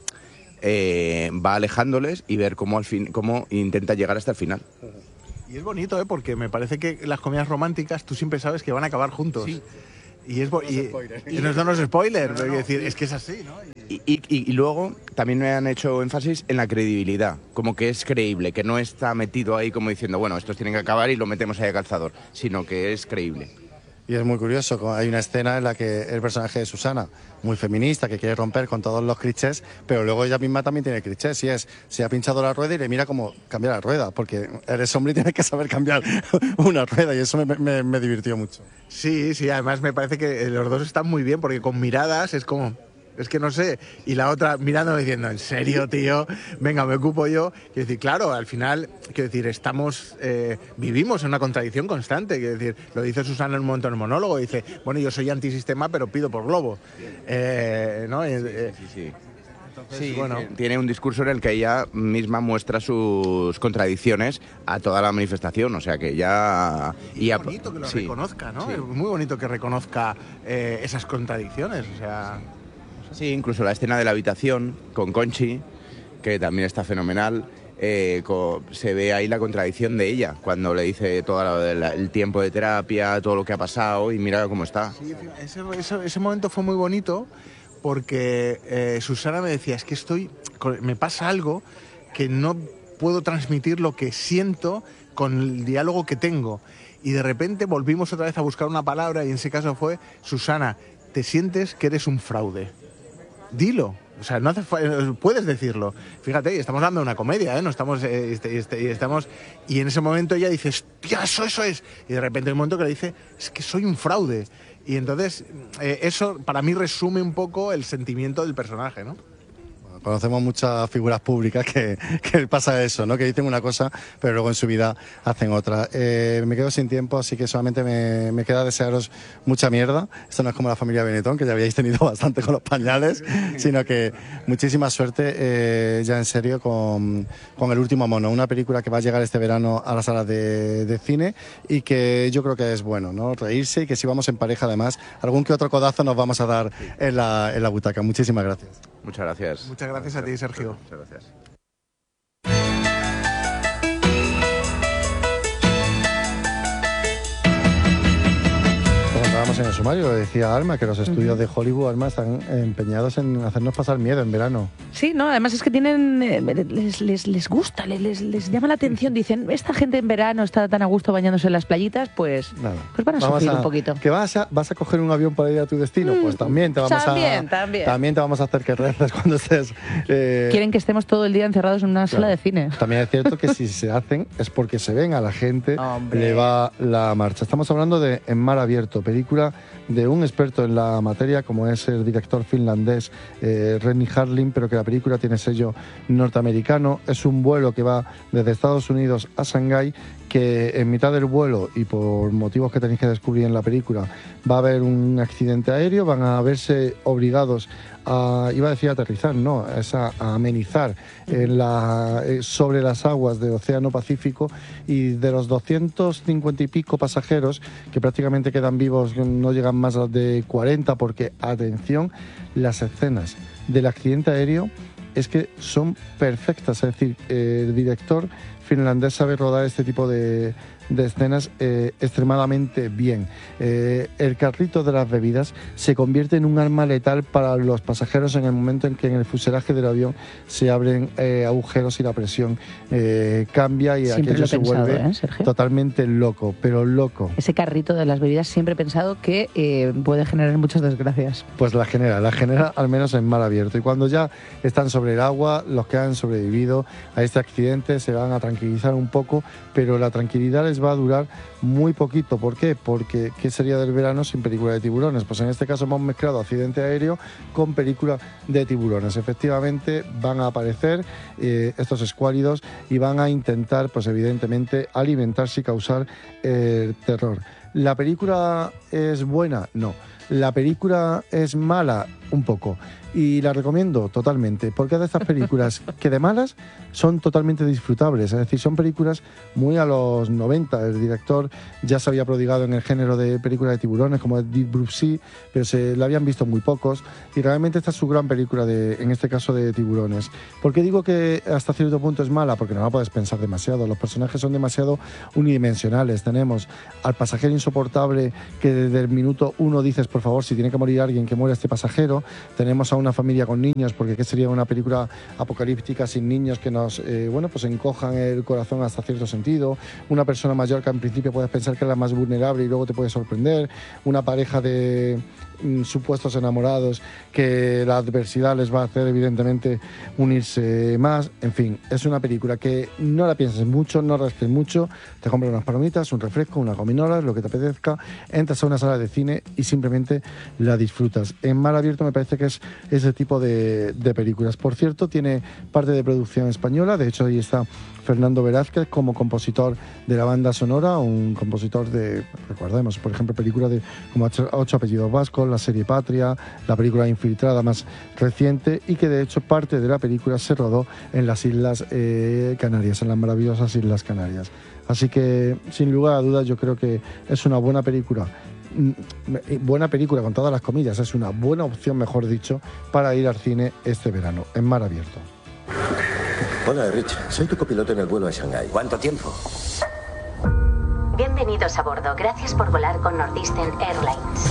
eh, va alejándoles y ver cómo, al fin, cómo intenta llegar hasta el final. Y es bonito, ¿eh? Porque me parece que las comedias románticas tú siempre sabes que van a acabar juntos. Sí. Y es bo- y, y no son los spoilers, no, no, es decir, sí. Es que es así, ¿no? Y, y, y, y luego también me han hecho énfasis en la credibilidad, como que es creíble, que no está metido ahí como diciendo, bueno, estos tienen que acabar y lo metemos ahí a calzador, sino que es creíble. Y es muy curioso, hay una escena en la que el personaje de Susana, muy feminista, que quiere romper con todos los clichés, pero luego ella misma también tiene clichés, y es, se ha pinchado la rueda y le mira como cambiar la rueda, porque eres hombre y tienes que saber cambiar una rueda, y eso me, me, me divirtió mucho. Sí, sí, además me parece que los dos están muy bien, porque con miradas es como... Es que no sé, y la otra mirándome diciendo, ¿en serio, tío? Venga, me ocupo yo. Quiero decir, claro, al final, quiero decir, estamos, eh, vivimos en una contradicción constante. Quiero decir, lo dice Susana en un momento en el monólogo, dice, bueno, yo soy antisistema, pero pido por Globo. Eh, ¿no? Sí, eh, sí, sí. Entonces, sí, bueno. Tiene un discurso en el que ella misma muestra sus contradicciones a toda la manifestación, o sea que ya... Y es bonito que lo sí. reconozca, ¿no? Sí. Es muy bonito que reconozca eh, esas contradicciones, o sea... Sí, incluso la escena de la habitación con Conchi, que también está fenomenal, eh, co- se ve ahí la contradicción de ella, cuando le dice todo el, el tiempo de terapia, todo lo que ha pasado y mira cómo está. Sí, ese, ese, ese momento fue muy bonito porque eh, Susana me decía, es que estoy, me pasa algo que no puedo transmitir lo que siento con el diálogo que tengo. Y de repente volvimos otra vez a buscar una palabra y en ese caso fue, Susana, te sientes que eres un fraude. Dilo, o sea, no hace puedes decirlo. Fíjate, estamos hablando de una comedia, ¿eh? No estamos, eh, este, este, estamos y en ese momento ella dice, hostia, eso, eso es. Y de repente hay un momento que le dice, es que soy un fraude. Y entonces eh, eso para mí resume un poco el sentimiento del personaje, ¿no? Conocemos muchas figuras públicas que, que pasa eso, ¿no? Que dicen una cosa, pero luego en su vida hacen otra. Eh, me quedo sin tiempo, así que solamente me, me queda desearos mucha mierda. Esto no es como la familia Benetton, que ya habíais tenido bastante con los pañales, sino que muchísima suerte, eh, ya en serio, con, con El último mono, una película que va a llegar este verano a las salas de, de cine y que yo creo que es bueno, ¿no? Reírse y que si vamos en pareja, además, algún que otro codazo nos vamos a dar en la, en la butaca. Muchísimas gracias. Muchas gracias. Muchas gracias a ti, Sergio. Muchas gracias. Estábamos en el sumario, decía Alma, que los estudios de Hollywood, Alma, están empeñados en hacernos pasar miedo en verano. Sí, no, además es que tienen, eh, les, les, les gusta, les, les, les llama la atención, dicen, esta gente en verano está tan a gusto bañándose en las playitas, pues, Nada. pues van a Vamos sufrir a, un poquito. ¿Que vas a, vas a coger un avión para ir a tu destino? Mm, pues también te vamos también, a... También, también te vamos a hacer que reces cuando estés... Eh... Quieren que estemos todo el día encerrados en una claro. sala de cine. También es cierto que si se hacen es porque se ven a la gente, Hombre. le va la marcha. Estamos hablando de En mar abierto, película de un experto en la materia como es el director finlandés eh, Renny Harlin, pero que la película tiene sello norteamericano. Es un vuelo que va desde Estados Unidos a Shanghái, que en mitad del vuelo, y por motivos que tenéis que descubrir en la película, va a haber un accidente aéreo, van a verse obligados a, iba a decir aterrizar, no, es a, a amenizar en la, sobre las aguas del Océano Pacífico, y de los doscientos cincuenta y pico pasajeros que prácticamente quedan vivos, no llegan más de cuarenta, porque, atención, las escenas del accidente aéreo es que son perfectas, es decir, el director finlandés sabe rodar este tipo de, de escenas eh, extremadamente bien. Eh, el carrito de las bebidas se convierte en un arma letal para los pasajeros en el momento en que en el fuselaje del avión se abren eh, agujeros y la presión eh, cambia y siempre aquello se pensado, vuelve ¿eh, Sergio? Totalmente loco, pero loco. Ese carrito de las bebidas siempre he pensado que eh, puede generar muchas desgracias. Pues la genera, la genera al menos en mar abierto. Y cuando ya están sobre el agua, los que han sobrevivido a este accidente se van a tranquilizar un poco, pero la tranquilidad les va a durar muy poquito. ¿Por qué? Porque ¿qué sería del verano sin película de tiburones? Pues en este caso hemos mezclado accidente aéreo con película de tiburones. Efectivamente van a aparecer eh, estos escuálidos y van a intentar, pues evidentemente, alimentarse y causar eh, terror. ¿La película es buena? No. ¿La película es mala? Un poco. Y la recomiendo totalmente, porque es de estas películas que de malas son totalmente disfrutables, es decir, son películas muy a los noventa. El director ya se había prodigado en el género de películas de tiburones, como Deep Blue Sea, pero se la habían visto muy pocos, y realmente esta es su gran película, de, en este caso de tiburones. ¿Por qué digo que hasta cierto punto es mala? Porque no la puedes pensar demasiado, los personajes son demasiado unidimensionales. Tenemos al pasajero insoportable que desde el minuto uno dices, por favor, si tiene que morir alguien, que muera este pasajero. Tenemos a una familia con niños, porque ¿qué sería una película apocalíptica sin niños que nos eh, bueno, pues encojan el corazón hasta cierto sentido? Una persona mayor que en principio puedes pensar que es la más vulnerable y luego te puede sorprender. Una pareja de mm, supuestos enamorados que la adversidad les va a hacer evidentemente unirse más. En fin, es una película que no la pienses mucho, no rasques mucho, te compras unas palomitas, un refresco, una gominola, lo que te apetezca, entras a una sala de cine y simplemente la disfrutas. En Mar Abierto me parece que es ese tipo de, de películas. Por cierto, tiene parte de producción española, de hecho ahí está Fernando Velázquez como compositor de la banda sonora, un compositor de, recordemos, por ejemplo, películas de como Ocho apellidos vascos, la serie Patria, la película Infiltrada más reciente, y que de hecho parte de la película se rodó en las Islas eh, Canarias, en las maravillosas Islas Canarias. Así que, sin lugar a dudas, yo creo que es una buena película. Buena película con todas las comillas, es una buena opción, mejor dicho, para ir al cine este verano, en Mar Abierto. Hola, Rich. Soy tu copiloto en el vuelo a Shanghái. ¿Cuánto tiempo? Bienvenidos a bordo. Gracias por volar con Northeastern Airlines.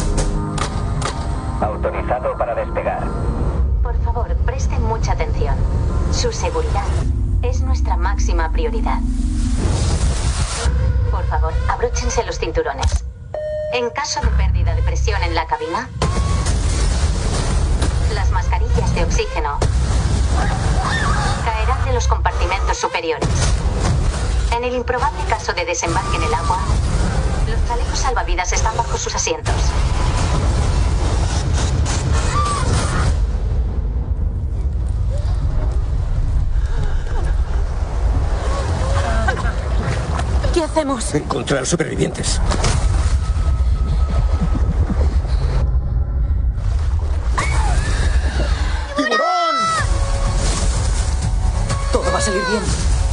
Autorizado para despegar. Por favor, presten mucha atención. Su seguridad es nuestra máxima prioridad. Por favor, abróchense los cinturones. En caso de pérdida de presión en la cabina, las mascarillas de oxígeno caerán de los compartimentos superiores. En el improbable caso de desembarque en el agua, los chalecos salvavidas están bajo sus asientos. ¿Qué hacemos? Encontrar supervivientes. Todo va a salir bien.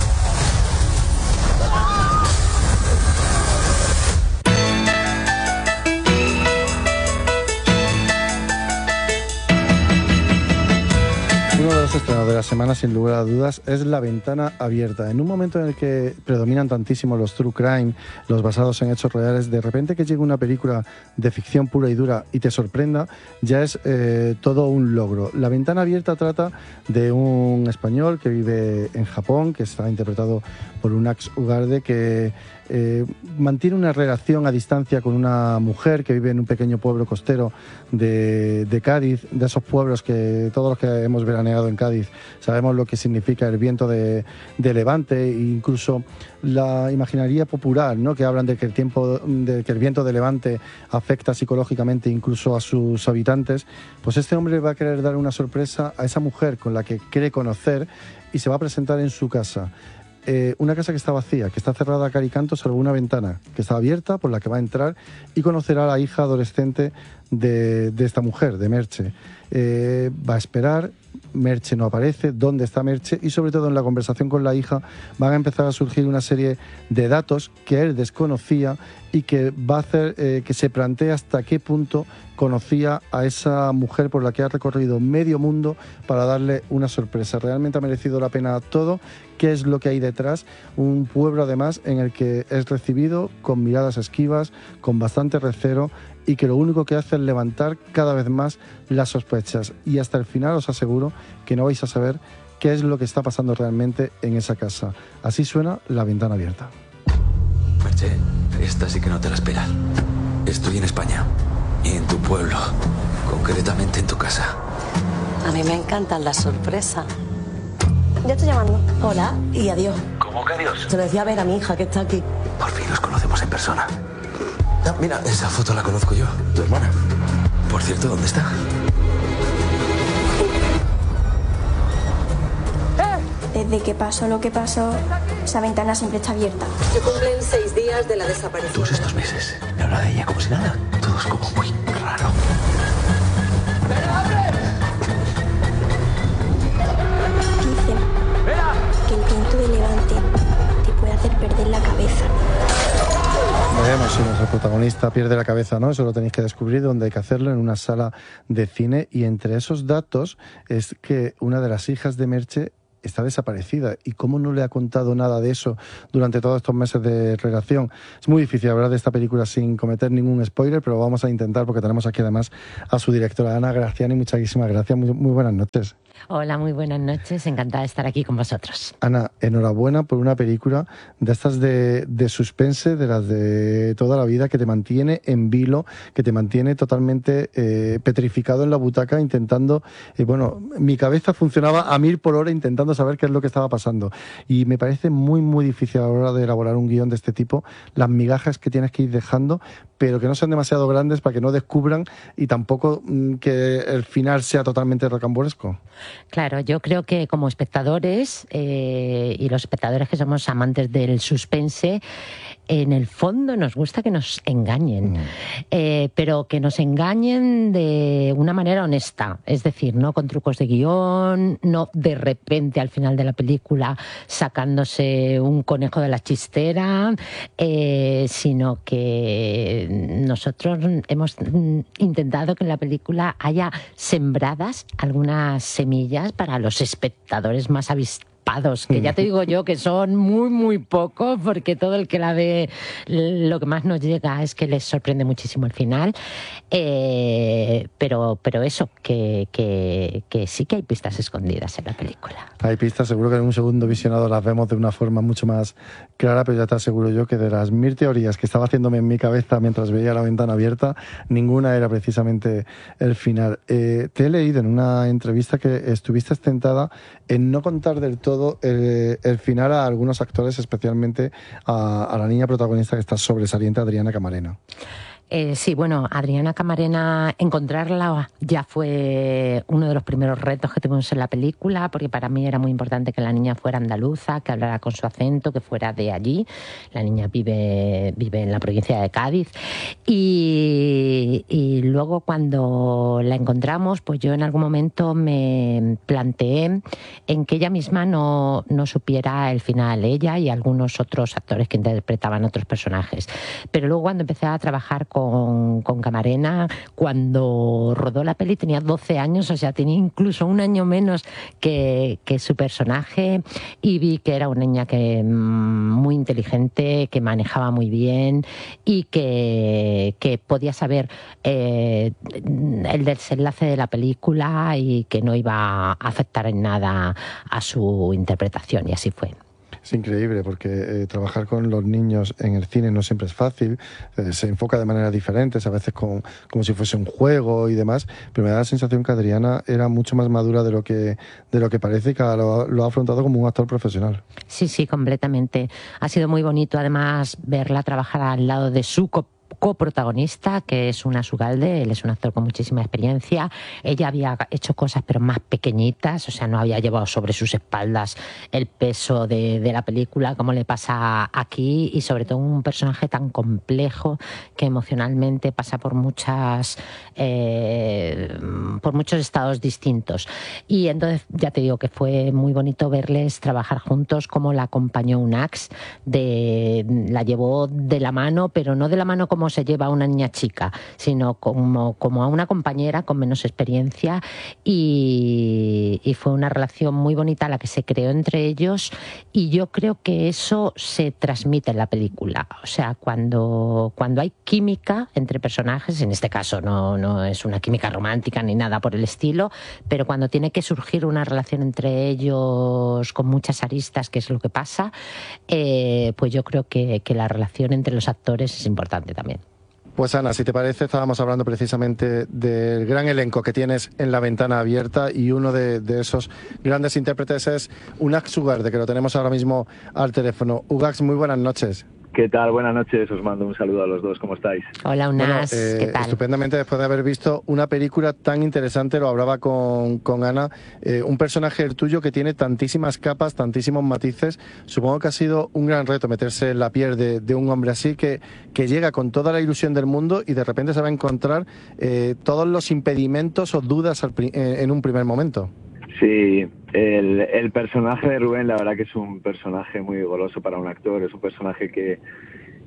Uno de los estrenos de la semana, sin lugar a dudas, es La Ventana Abierta. En un momento en el que predominan tantísimo los true crime, los basados en hechos reales, de repente que llegue una película de ficción pura y dura y te sorprenda, ya es eh, todo un logro. La Ventana Abierta trata de un español que vive en Japón, que está interpretado por un Ax Ugarde, que eh, mantiene una relación a distancia con una mujer que vive en un pequeño pueblo costero de, de Cádiz, de esos pueblos que todos los que hemos veraneado en Cádiz sabemos lo que significa el viento de, de levante, e incluso la imaginaría popular, ¿no?, que hablan de que el tiempo, de que el viento de levante afecta psicológicamente incluso a sus habitantes. Pues este hombre va a querer dar una sorpresa a esa mujer con la que quiere conocer y se va a presentar en su casa. Eh, una casa que está vacía, que está cerrada a cal y canto, salvo una ventana que está abierta por la que va a entrar y conocerá a la hija adolescente de, de esta mujer, de Merche. Eh, va a esperar, Merche no aparece, dónde está Merche, y sobre todo en la conversación con la hija van a empezar a surgir una serie de datos que él desconocía y que va a hacer eh, que se plantee hasta qué punto conocía a esa mujer por la que ha recorrido medio mundo para darle una sorpresa. Realmente ha merecido la pena todo. ¿Qué es lo que hay detrás? Un pueblo además en el que es recibido con miradas esquivas, con bastante recelo, y que lo único que hace es levantar cada vez más las sospechas. Y hasta el final os aseguro que no vais a saber qué es lo que está pasando realmente en esa casa. Así suena La Ventana Abierta. Merche, esta sí que no te la esperas. Estoy en España y en tu pueblo, concretamente en tu casa. A mí me encantan las sorpresas. Ya estoy llamando. Hola y adiós. ¿Cómo que adiós? Se lo decía a ver a mi hija que está aquí. Por fin nos conocemos en persona. Ah, mira, esa foto la conozco yo, tu hermana. Por cierto, ¿dónde está? Desde que pasó lo que pasó, esa ventana siempre está abierta. Se cumplen seis días de la desaparición. Todos estos meses me habla de ella como si nada. Todo es como muy raro. protagonista pierde la cabeza, ¿no? Eso lo tenéis que descubrir, dónde hay que hacerlo, en una sala de cine. Y entre esos datos es que una de las hijas de Merche está desaparecida. ¿Y cómo no le ha contado nada de eso durante todos estos meses de relación? Es muy difícil hablar de esta película sin cometer ningún spoiler, pero vamos a intentar porque tenemos aquí además a su directora, Ana Graciani. Muchísimas gracias, muy, muy buenas noches. Hola, muy buenas noches, encantada de estar aquí con vosotros. Ana, enhorabuena por una película de estas de, de suspense, de las de toda la vida, que te mantiene en vilo, que te mantiene totalmente eh, petrificado en la butaca, intentando, eh, bueno, mi cabeza funcionaba a mil por hora intentando saber qué es lo que estaba pasando. Y me parece muy, muy difícil a la hora de elaborar un guión de este tipo, las migajas que tienes que ir dejando, pero que no sean demasiado grandes para que no descubran y tampoco mmm, que el final sea totalmente rocambolesco. Claro, yo creo que como espectadores, eh, y los espectadores que somos amantes del suspense, en el fondo nos gusta que nos engañen, mm. eh, pero que nos engañen de una manera honesta, es decir, no con trucos de guión, no de repente al final de la película sacándose un conejo de la chistera, eh, sino que nosotros hemos intentado que en la película haya sembradas algunas semillas para los espectadores más avistados, que ya te digo yo que son muy, muy pocos, porque todo el que la ve, lo que más nos llega es que les sorprende muchísimo el final, eh, pero, pero eso, que, que, que sí que hay pistas escondidas en la película. Hay pistas, seguro que en un segundo visionado las vemos de una forma mucho más clara, pero ya te aseguro yo que de las mil teorías que estaba haciéndome en mi cabeza mientras veía La Ventana Abierta, ninguna era precisamente el final. Eh, te he leído en una entrevista que estuviste tentada en no contar del todo el, el final a algunos actores, especialmente a, a la niña protagonista que está sobresaliente, Adriana Camarena. Eh, sí, bueno, Adriana Camarena, encontrarla ya fue uno de los primeros retos que tuvimos en la película, porque para mí era muy importante que la niña fuera andaluza, que hablara con su acento, que fuera de allí. La niña vive, vive en la provincia de Cádiz. Y, y luego cuando la encontramos, pues yo en algún momento me planteé en que ella misma no, no supiera el final, ella y algunos otros actores que interpretaban otros personajes. Pero luego cuando empecé a trabajar con Con, con Camarena, cuando rodó la peli tenía doce años, o sea, tenía incluso un año menos que, que su personaje, y vi que era una niña que muy inteligente, que manejaba muy bien y que, que podía saber eh, el desenlace de la película y que no iba a afectar en nada a su interpretación, y así fue. Es increíble porque eh, trabajar con los niños en el cine no siempre es fácil, eh, se enfoca de maneras diferentes, a veces con, como si fuese un juego y demás, pero me da la sensación que Adriana era mucho más madura de lo que, de lo que parece y que lo, lo ha afrontado como un actor profesional. Sí, sí, completamente. Ha sido muy bonito además verla trabajar al lado de su co coprotagonista, que es Unas Ugalde. Él es un actor con muchísima experiencia. Ella había hecho cosas pero más pequeñitas, o sea, no había llevado sobre sus espaldas el peso de, de la película como le pasa aquí, y sobre todo un personaje tan complejo que emocionalmente pasa por muchas eh, por muchos estados distintos. Y entonces ya te digo que fue muy bonito verles trabajar juntos, cómo la acompañó Unax, de, la llevó de la mano, pero no de la mano como se lleva a una niña chica, sino como, como a una compañera con menos experiencia, y, y fue una relación muy bonita la que se creó entre ellos, y yo creo que eso se transmite en la película. O sea, cuando, cuando hay química entre personajes, en este caso no, no es una química romántica ni nada por el estilo, pero cuando tiene que surgir una relación entre ellos con muchas aristas, que es lo que pasa, eh, pues yo creo que, que la relación entre los actores es importante también. Pues Ana, si te parece, estábamos hablando precisamente del gran elenco que tienes en La Ventana Abierta, y uno de, de esos grandes intérpretes es Unax Ugalde, que lo tenemos ahora mismo al teléfono. Ugax, muy buenas noches. ¿Qué tal? Buenas noches, os mando un saludo a los dos, ¿cómo estáis? Hola, Unas, bueno, eh, ¿qué tal? Estupendamente, después de haber visto una película tan interesante, lo hablaba con, con Ana, eh, un personaje el tuyo que tiene tantísimas capas, tantísimos matices. Supongo que ha sido un gran reto meterse en la piel de, de un hombre así, que, que llega con toda la ilusión del mundo y de repente se va a encontrar eh, todos los impedimentos o dudas al, en un primer momento. Sí, el, el personaje de Rubén, la verdad que es un personaje muy goloso para un actor, es un personaje que,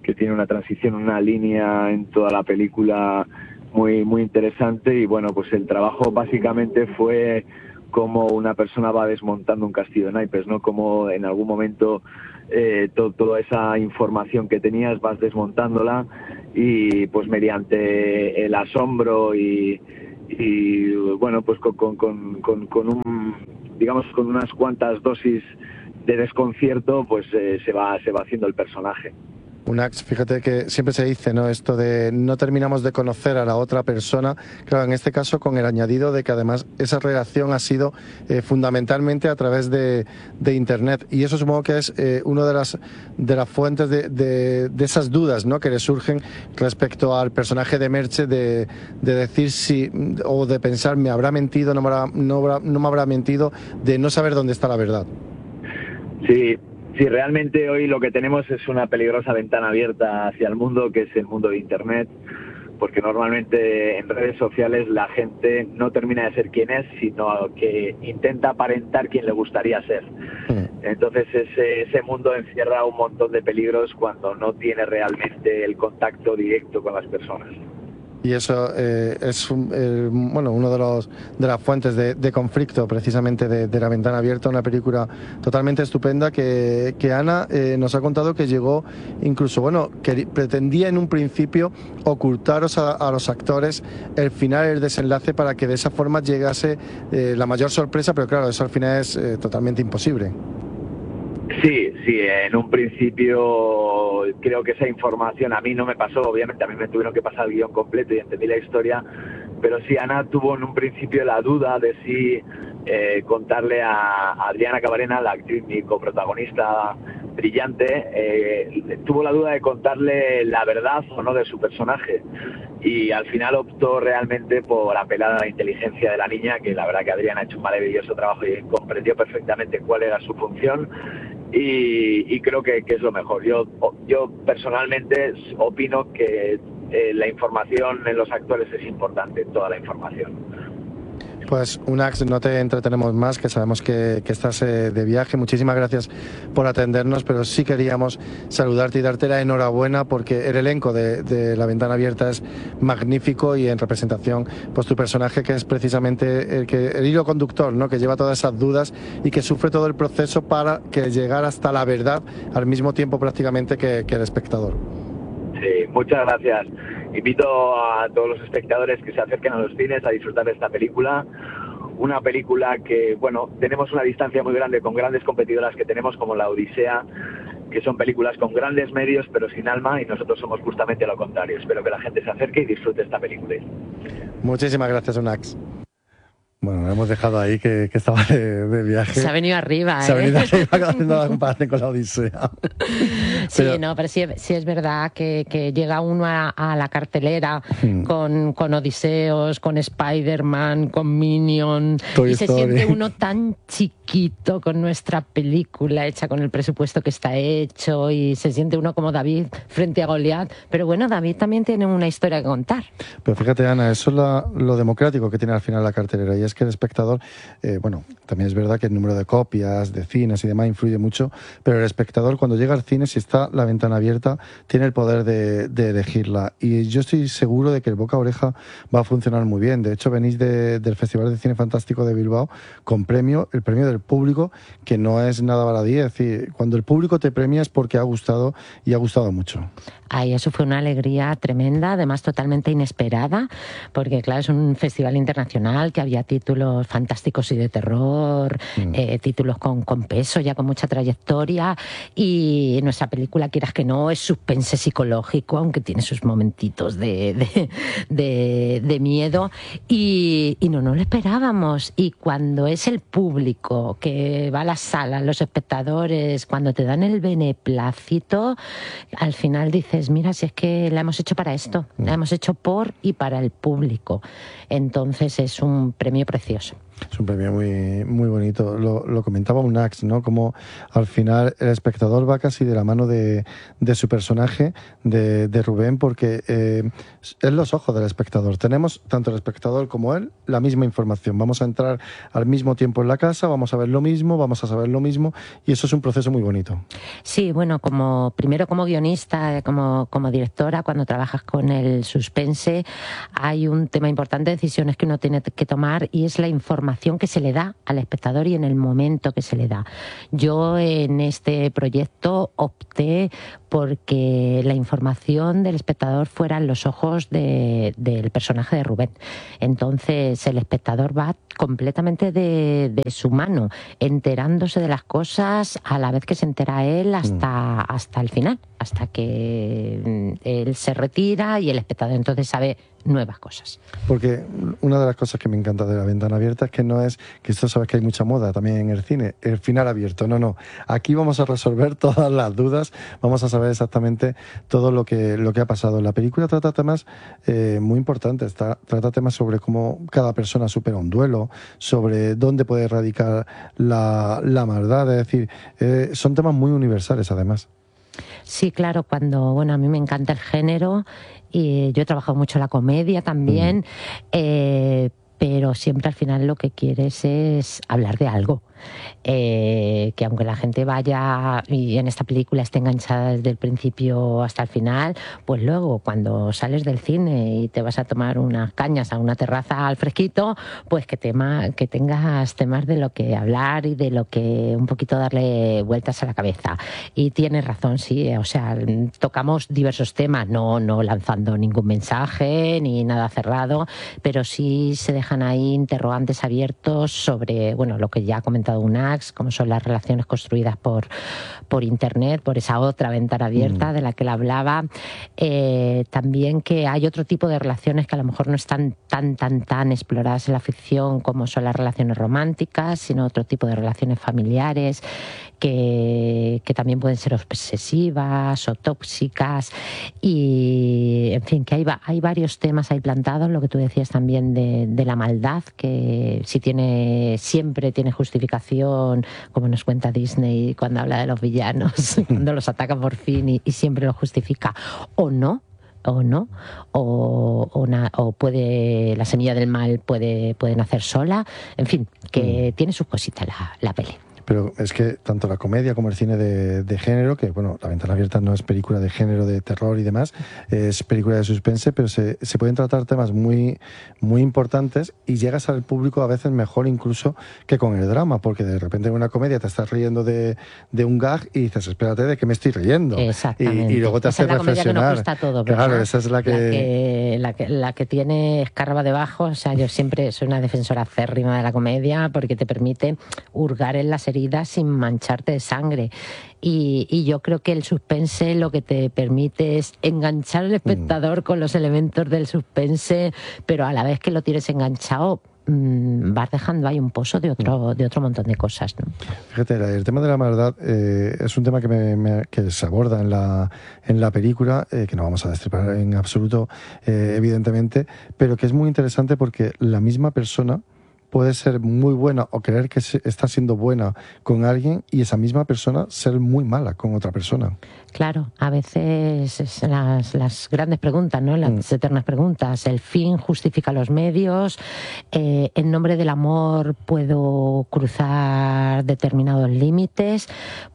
que tiene una transición, una línea en toda la película muy, muy interesante. Y bueno, pues el trabajo básicamente fue cómo una persona va desmontando un castillo de naipes, ¿no? Como en algún momento eh, to, toda esa información que tenías vas desmontándola y pues mediante el asombro y, y bueno, pues con, con, con, con, con un, digamos, con unas cuantas dosis de desconcierto, pues eh, se va, se va haciendo el personaje. Unax, fíjate que siempre se dice, ¿no?, esto de no terminamos de conocer a la otra persona, claro, en este caso con el añadido de que además esa relación ha sido eh, fundamentalmente a través de, de Internet, y eso supongo que es eh, una de las, de las fuentes de, de, de esas dudas, ¿no?, que le surgen respecto al personaje de Merche, de, de decir si, o de pensar, me habrá mentido, no me habrá, no, habrá, no me habrá mentido, de no saber dónde está la verdad. Sí. Sí, realmente hoy lo que tenemos es una peligrosa ventana abierta hacia el mundo, que es el mundo de Internet, porque normalmente en redes sociales la gente no termina de ser quien es, sino que intenta aparentar quien le gustaría ser. Entonces ese, ese mundo encierra un montón de peligros cuando no tiene realmente el contacto directo con las personas. Y eso eh, es eh, bueno, uno de los de las fuentes de, de conflicto precisamente de, de La Ventana Abierta, una película totalmente estupenda que, que Ana eh, nos ha contado que llegó incluso, bueno, que pretendía en un principio ocultaros a, a los actores el final, el desenlace, para que de esa forma llegase eh, la mayor sorpresa, pero claro, eso al final es eh, totalmente imposible. Sí, sí, en un principio creo que esa información a mí no me pasó, obviamente a mí me tuvieron que pasar el guión completo y entendí la historia, pero sí, Ana tuvo en un principio la duda de si eh, contarle a Adriana Cabarena, la actriz, mi coprotagonista brillante, eh, tuvo la duda de contarle la verdad o no de su personaje, y al final optó realmente por apelar a la inteligencia de la niña, que la verdad que Adriana ha hecho un maravilloso trabajo y comprendió perfectamente cuál era su función. Y, y creo que, que es lo mejor. Yo, yo personalmente opino que eh, la información en los actores es importante, toda la información. Pues Unax, no te entretenemos más, que sabemos que, que estás eh, de viaje. Muchísimas gracias por atendernos, pero sí queríamos saludarte y darte la enhorabuena, porque el elenco de, de La Ventana Abierta es magnífico, y en representación, pues tu personaje, que es precisamente el, que, el hilo conductor, ¿no?, que lleva todas esas dudas y que sufre todo el proceso para que llegar hasta la verdad al mismo tiempo prácticamente que, que el espectador. Sí, muchas gracias. Invito a todos los espectadores que se acerquen a los cines a disfrutar de esta película. Una película que, bueno, tenemos una distancia muy grande con grandes competidoras que tenemos, como La Odisea, que son películas con grandes medios pero sin alma, y nosotros somos justamente lo contrario. Espero que la gente se acerque y disfrute esta película. Muchísimas gracias, Unax. Bueno, hemos dejado ahí que, que estaba de, de viaje. Se ha venido arriba, ¿eh? Se ha venido arriba haciendo la comparación con La Odisea. Pero... Sí, no, pero sí, sí es verdad que, que llega uno a, a la cartelera hmm. con, con Odiseos, con Spider-Man, con Minion, Toy y Story. Se siente uno tan chiquito con nuestra película hecha con el presupuesto que está hecho, y se siente uno como David frente a Goliat. Pero bueno, David también tiene una historia que contar. Pero fíjate, Ana, eso es la, lo democrático que tiene al final la cartelera, y es que el espectador, eh, bueno, también es verdad que el número de copias, de cines y demás influye mucho, pero el espectador, cuando llega al cine, si está La Ventana Abierta, tiene el poder de, de elegirla, y yo estoy seguro de que el boca a oreja va a funcionar muy bien. De hecho, venís de, del Festival de Cine Fantástico de Bilbao con premio, el premio del público, que no es nada baladí. Es decir, cuando el público te premia es porque ha gustado, y ha gustado mucho. Ay, eso fue una alegría tremenda, además totalmente inesperada, porque claro, es un festival internacional que había títulos fantásticos y de terror, mm. eh, títulos con, con peso, ya con mucha trayectoria, y nuestra película, quieras que no, es suspense psicológico, aunque tiene sus momentitos de, de, de, de miedo, y, y no nos lo esperábamos. Y cuando es el público que va a la sala, los espectadores, cuando te dan el beneplácito, al final dices, mira, si es que la hemos hecho para esto, la hemos hecho por y para el público. Entonces es un premio precioso. Es un premio muy, muy bonito. Lo, lo comentaba Unax, ¿no? Como al final el espectador va casi de la mano de, de su personaje, de, de Rubén, porque eh, es los ojos del espectador. Tenemos, tanto el espectador como él, la misma información. Vamos a entrar al mismo tiempo en la casa, vamos a ver lo mismo, vamos a saber lo mismo, y eso es un proceso muy bonito. Sí, bueno, como primero como guionista, como, como directora, cuando trabajas con el suspense, hay un tema importante de decisiones que uno tiene que tomar, y es la información que se le da al espectador y en el momento que se le da. Yo en este proyecto opté porque la información del espectador fueran los ojos de, del personaje de Rubén. Entonces el espectador va completamente de, de su mano, enterándose de las cosas a la vez que se entera él hasta, hasta el final, hasta que él se retira y el espectador entonces sabe nuevas cosas. Porque una de las cosas que me encanta de La Ventana Abierta es que no es, que esto sabes que hay mucha moda también en el cine, el final abierto, no, no. Aquí vamos a resolver todas las dudas, vamos a saber exactamente todo lo que, lo que ha pasado. La película trata temas eh, muy importantes, está, trata temas sobre cómo cada persona supera un duelo, sobre dónde puede radicar la, la maldad, es decir, eh, son temas muy universales además. Sí, claro, cuando, bueno, a mí me encanta el género y yo he trabajado mucho la comedia también, mm. eh, pero siempre al final lo que quieres es hablar de algo. Eh, que aunque la gente vaya y en esta película esté enganchada desde el principio hasta el final, pues luego cuando sales del cine y te vas a tomar unas cañas a una terraza al fresquito, pues que, tema, que tengas temas de lo que hablar y de lo que un poquito darle vueltas a la cabeza. Y tienes razón, sí, o sea, tocamos diversos temas, no, no lanzando ningún mensaje ni nada cerrado, pero sí se dejan ahí interrogantes abiertos sobre, bueno, lo que ya ha comentado Unax, como son las relaciones construidas por, por Internet, por esa otra ventana abierta mm. de la que él hablaba. Eh, también que hay otro tipo de relaciones que a lo mejor no están tan, tan, tan exploradas en la ficción, como son las relaciones románticas, sino otro tipo de relaciones familiares que, que también pueden ser obsesivas o tóxicas. Y, en fin, que hay, hay varios temas ahí plantados, lo que tú decías también de, de la maldad, que si tiene, siempre tiene justificación, como nos cuenta Disney cuando habla de los villanos, cuando los ataca por fin y, y siempre lo justifica, o no, o no, o, o, na, o puede, la semilla del mal puede, puede nacer sola, en fin, que mm. tiene sus cositas la, la peli. Pero es que tanto la comedia como el cine de, de género, que bueno, La Ventana Abierta no es película de género, de terror y demás, es película de suspense, pero se, se pueden tratar temas muy, muy importantes y llegas al público a veces mejor incluso que con el drama, porque de repente en una comedia te estás riendo de, de un gag y dices, espérate, ¿de qué me estoy riendo? Exactamente. Y, y luego te hace reflexionar. Esa es la comedia que nos gusta todo, ¿verdad? Claro, esa es la que... La que, la que... la que tiene escarba debajo, o sea, yo siempre soy una defensora acérrima de la comedia porque te permite hurgar en las heridas sin mancharte de sangre. Y, y yo creo que el suspense lo que te permite es enganchar al espectador mm. con los elementos del suspense, pero a la vez que lo tienes enganchado, mmm, vas dejando ahí un pozo de otro, de otro montón de cosas, ¿no? Fíjate, el tema de la maldad eh, es un tema que, me, me, que se aborda en la, en la película, eh, que no vamos a destripar en absoluto, eh, evidentemente, pero que es muy interesante porque la misma persona puede ser muy buena o creer que está siendo buena con alguien y esa misma persona ser muy mala con otra persona. Claro, a veces es las, las grandes preguntas, ¿no? Las mm. eternas preguntas. El fin justifica los medios. Eh, en nombre del amor puedo cruzar determinados límites.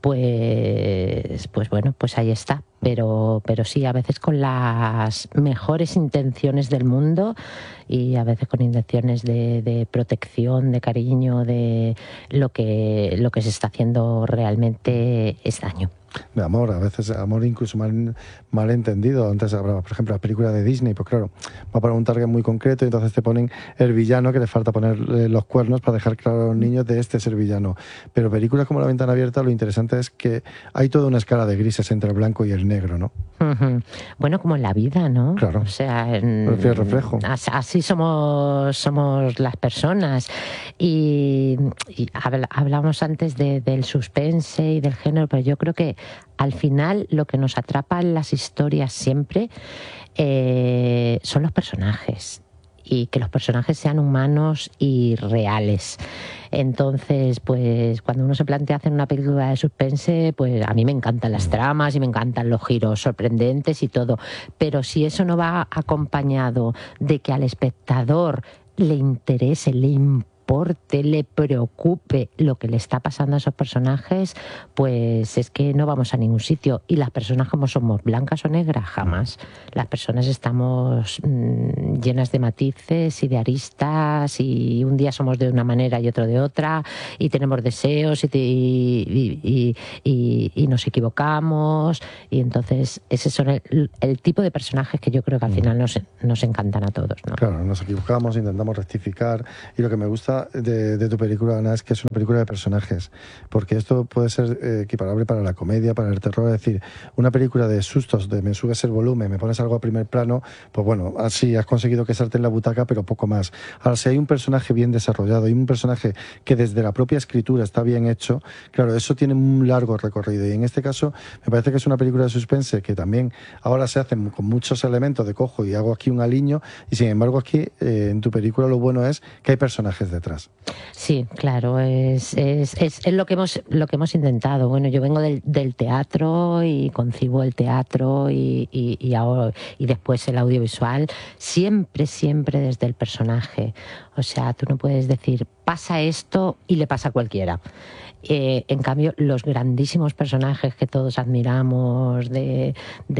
Pues, pues bueno, pues ahí está. Pero, pero sí, a veces con las mejores intenciones del mundo y a veces con intenciones de, de protección, de cariño, de lo que, lo que se está haciendo realmente es daño. De amor, a veces amor incluso mal, mal entendido. Antes hablaba, por ejemplo, la película de Disney, pues claro, va para un target muy concreto y entonces te ponen el villano que le falta ponerle los cuernos para dejar claro a los niños de este es el villano. Pero películas como La Ventana Abierta, lo interesante es que hay toda una escala de grises entre el blanco y el negro, ¿no? Uh-huh. Bueno, como en la vida, ¿no? Claro. O sea, en, el reflejo. Así somos, somos las personas. Y, y hablamos antes de, del suspense y del género, pero yo creo que al final lo que nos atrapa en las historias siempre eh, son los personajes. y que los personajes sean humanos y reales. Entonces, pues cuando uno se plantea hacer una película de suspense, pues a mí me encantan las tramas y me encantan los giros sorprendentes y todo, pero si eso no va acompañado de que al espectador le interese, le importe, le preocupe lo que le está pasando a esos personajes, pues es que no vamos a ningún sitio. Y las personas, como somos, blancas o negras, jamás. Las personas estamos mmm, llenas de matices y de aristas, y un día somos de una manera y otro de otra, y tenemos deseos y, y, y, y, y nos equivocamos, y entonces ese son el, el tipo de personajes que yo creo que al final nos, nos encantan a todos, ¿no? Claro, nos equivocamos, intentamos rectificar, y lo que me gusta De, de tu película, Ana, es que es una película de personajes, porque esto puede ser eh, equiparable para la comedia, para el terror. Es decir, una película de sustos, de me subes el volumen, me pones algo a primer plano, pues bueno, así has conseguido que salte en la butaca, pero poco más. Ahora, si hay un personaje bien desarrollado y un personaje que desde la propia escritura está bien hecho, claro, eso tiene un largo recorrido, y en este caso me parece que es una película de suspense que también ahora se hace con muchos elementos de cojo y hago aquí un aliño, y sin embargo aquí eh, en tu película lo bueno es que hay personajes detrás. Sí, claro, es, es, es, es lo que hemos lo que hemos intentado. Bueno, yo vengo del, del teatro y concibo el teatro y, y, y, ahora, y después el audiovisual, siempre, siempre desde el personaje. O sea, tú no puedes decir, pasa esto y le pasa a cualquiera. Eh, en cambio, los grandísimos personajes que todos admiramos, de,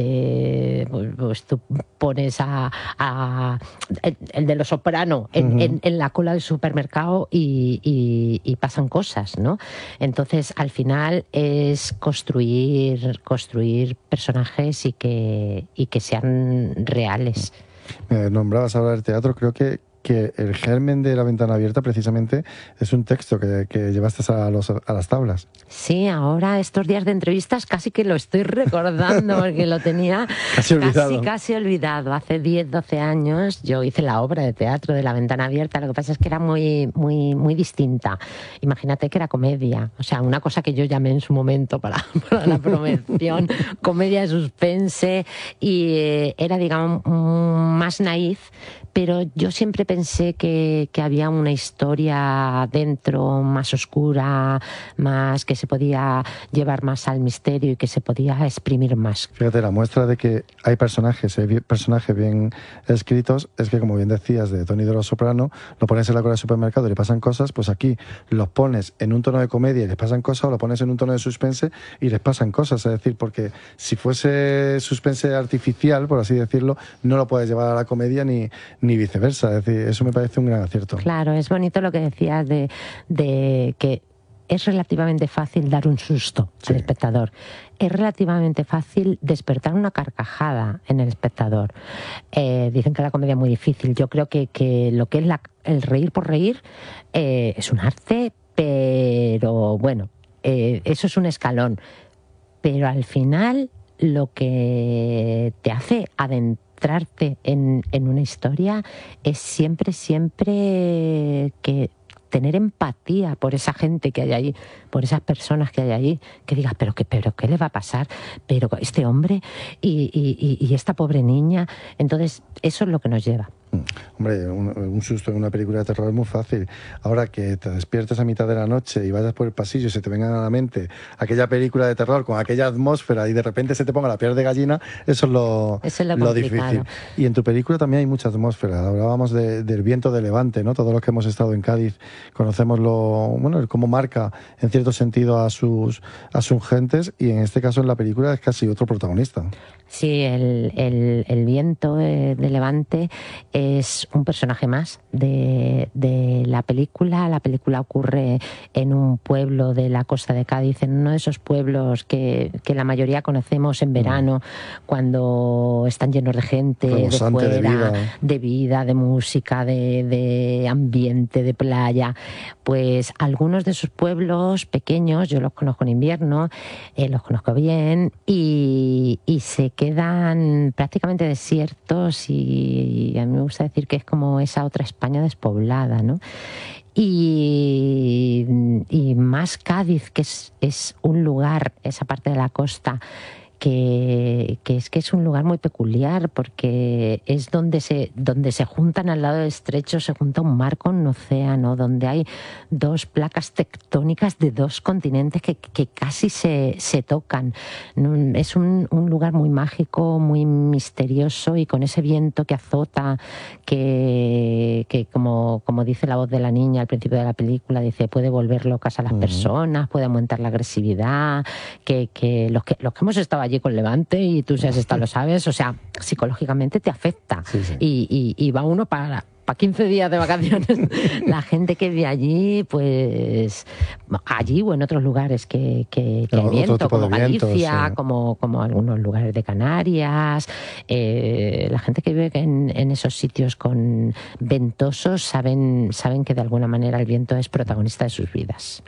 de pues, pues tú pones a, a el, el de Los Soprano en, uh-huh. en, en la cola del supermercado y, y, y pasan cosas, ¿no? Entonces, al final es construir construir personajes y que y que sean reales. Me nombrabas ahora del teatro, creo que que el germen de La Ventana Abierta precisamente es un texto que, que llevaste a, los, a las tablas. Sí, ahora estos días de entrevistas casi que lo estoy recordando porque lo tenía casi olvidado. Casi, casi olvidado. Hace diez, doce años yo hice la obra de teatro de La Ventana Abierta, lo que pasa es que era muy, muy, muy distinta. Imagínate que era comedia, o sea, una cosa que yo llamé en su momento para, para la promoción, comedia de suspense, y eh, era, digamos, más naif, pero yo siempre pensé que, que había una historia dentro más oscura, más que se podía llevar más al misterio y que se podía exprimir más. Fíjate, la muestra de que hay personajes, hay personajes bien escritos, es que, como bien decías, de Tony de Los Soprano, lo pones en la cola del supermercado y le pasan cosas, pues aquí los pones en un tono de comedia y les pasan cosas, o lo pones en un tono de suspense y les pasan cosas. Es decir, porque si fuese suspense artificial, por así decirlo, no lo puedes llevar a la comedia ni ni viceversa. Es decir, eso me parece un gran acierto. Claro, es bonito lo que decías de, de que es relativamente fácil dar un susto sí. al espectador. Es relativamente fácil despertar una carcajada en el espectador. Eh, dicen que la comedia es muy difícil. Yo creo que, que lo que es la, el reír por reír eh, es un arte, pero bueno, eh, eso es un escalón. Pero al final lo que te hace adentrar Entrarte en, en una historia es siempre, siempre que tener empatía por esa gente que hay ahí, por esas personas que hay ahí, que digas, pero qué, pero qué le va a pasar, pero este hombre y, y, y esta pobre niña. Entonces, eso es lo que nos lleva. Hombre, un, un susto en una película de terror es muy fácil. Ahora que te despiertes a mitad de la noche y vayas por el pasillo y se te vengan a la mente aquella película de terror con aquella atmósfera y de repente se te ponga la piel de gallina, eso es lo, eso es lo, lo difícil. Y en tu película también hay mucha atmósfera. Hablábamos de, del viento de levante, ¿no? Todos los que hemos estado en Cádiz conocemos lo, bueno, cómo marca en cierto sentido a sus, a sus gentes, y en este caso en la película es casi otro protagonista. Sí, el, el, el viento de, de levante es un personaje más de, de la película. La película ocurre en un pueblo de la costa de Cádiz, en uno de esos pueblos que, que la mayoría conocemos en verano, cuando están llenos de gente, de fuera, de vida. de vida, de música, de, de ambiente, de playa. Pues algunos de esos pueblos pequeños, yo los conozco en invierno, eh, los conozco bien, y, y se quedan prácticamente desiertos, y a mí me gusta decir que es como esa otra España despoblada, ¿no? Y, y más Cádiz, que es, es un lugar, esa parte de la costa, que, que es que es un lugar muy peculiar porque es donde se, donde se juntan al lado del estrecho, se junta un mar con un océano, donde hay dos placas tectónicas de dos continentes que, que casi se, se tocan. Es un, un lugar muy mágico, muy misterioso y con ese viento que azota, que, que como, como dice la voz de la niña al principio de la película, dice, puede volver locas a las uh-huh. personas, puede aumentar la agresividad, que, que, los que los que hemos estado allí con Levante, y tú si has estado lo sabes, o sea, psicológicamente te afecta. Sí, sí. Y, y, y va uno para... para quince días de vacaciones. La gente que vive allí, pues allí o en otros lugares que, que, que hay viento, como Galicia, vientos, sí. como, como algunos lugares de Canarias. Eh, la gente que vive en, en esos sitios con ventosos saben, saben que de alguna manera el viento es protagonista de sus vidas.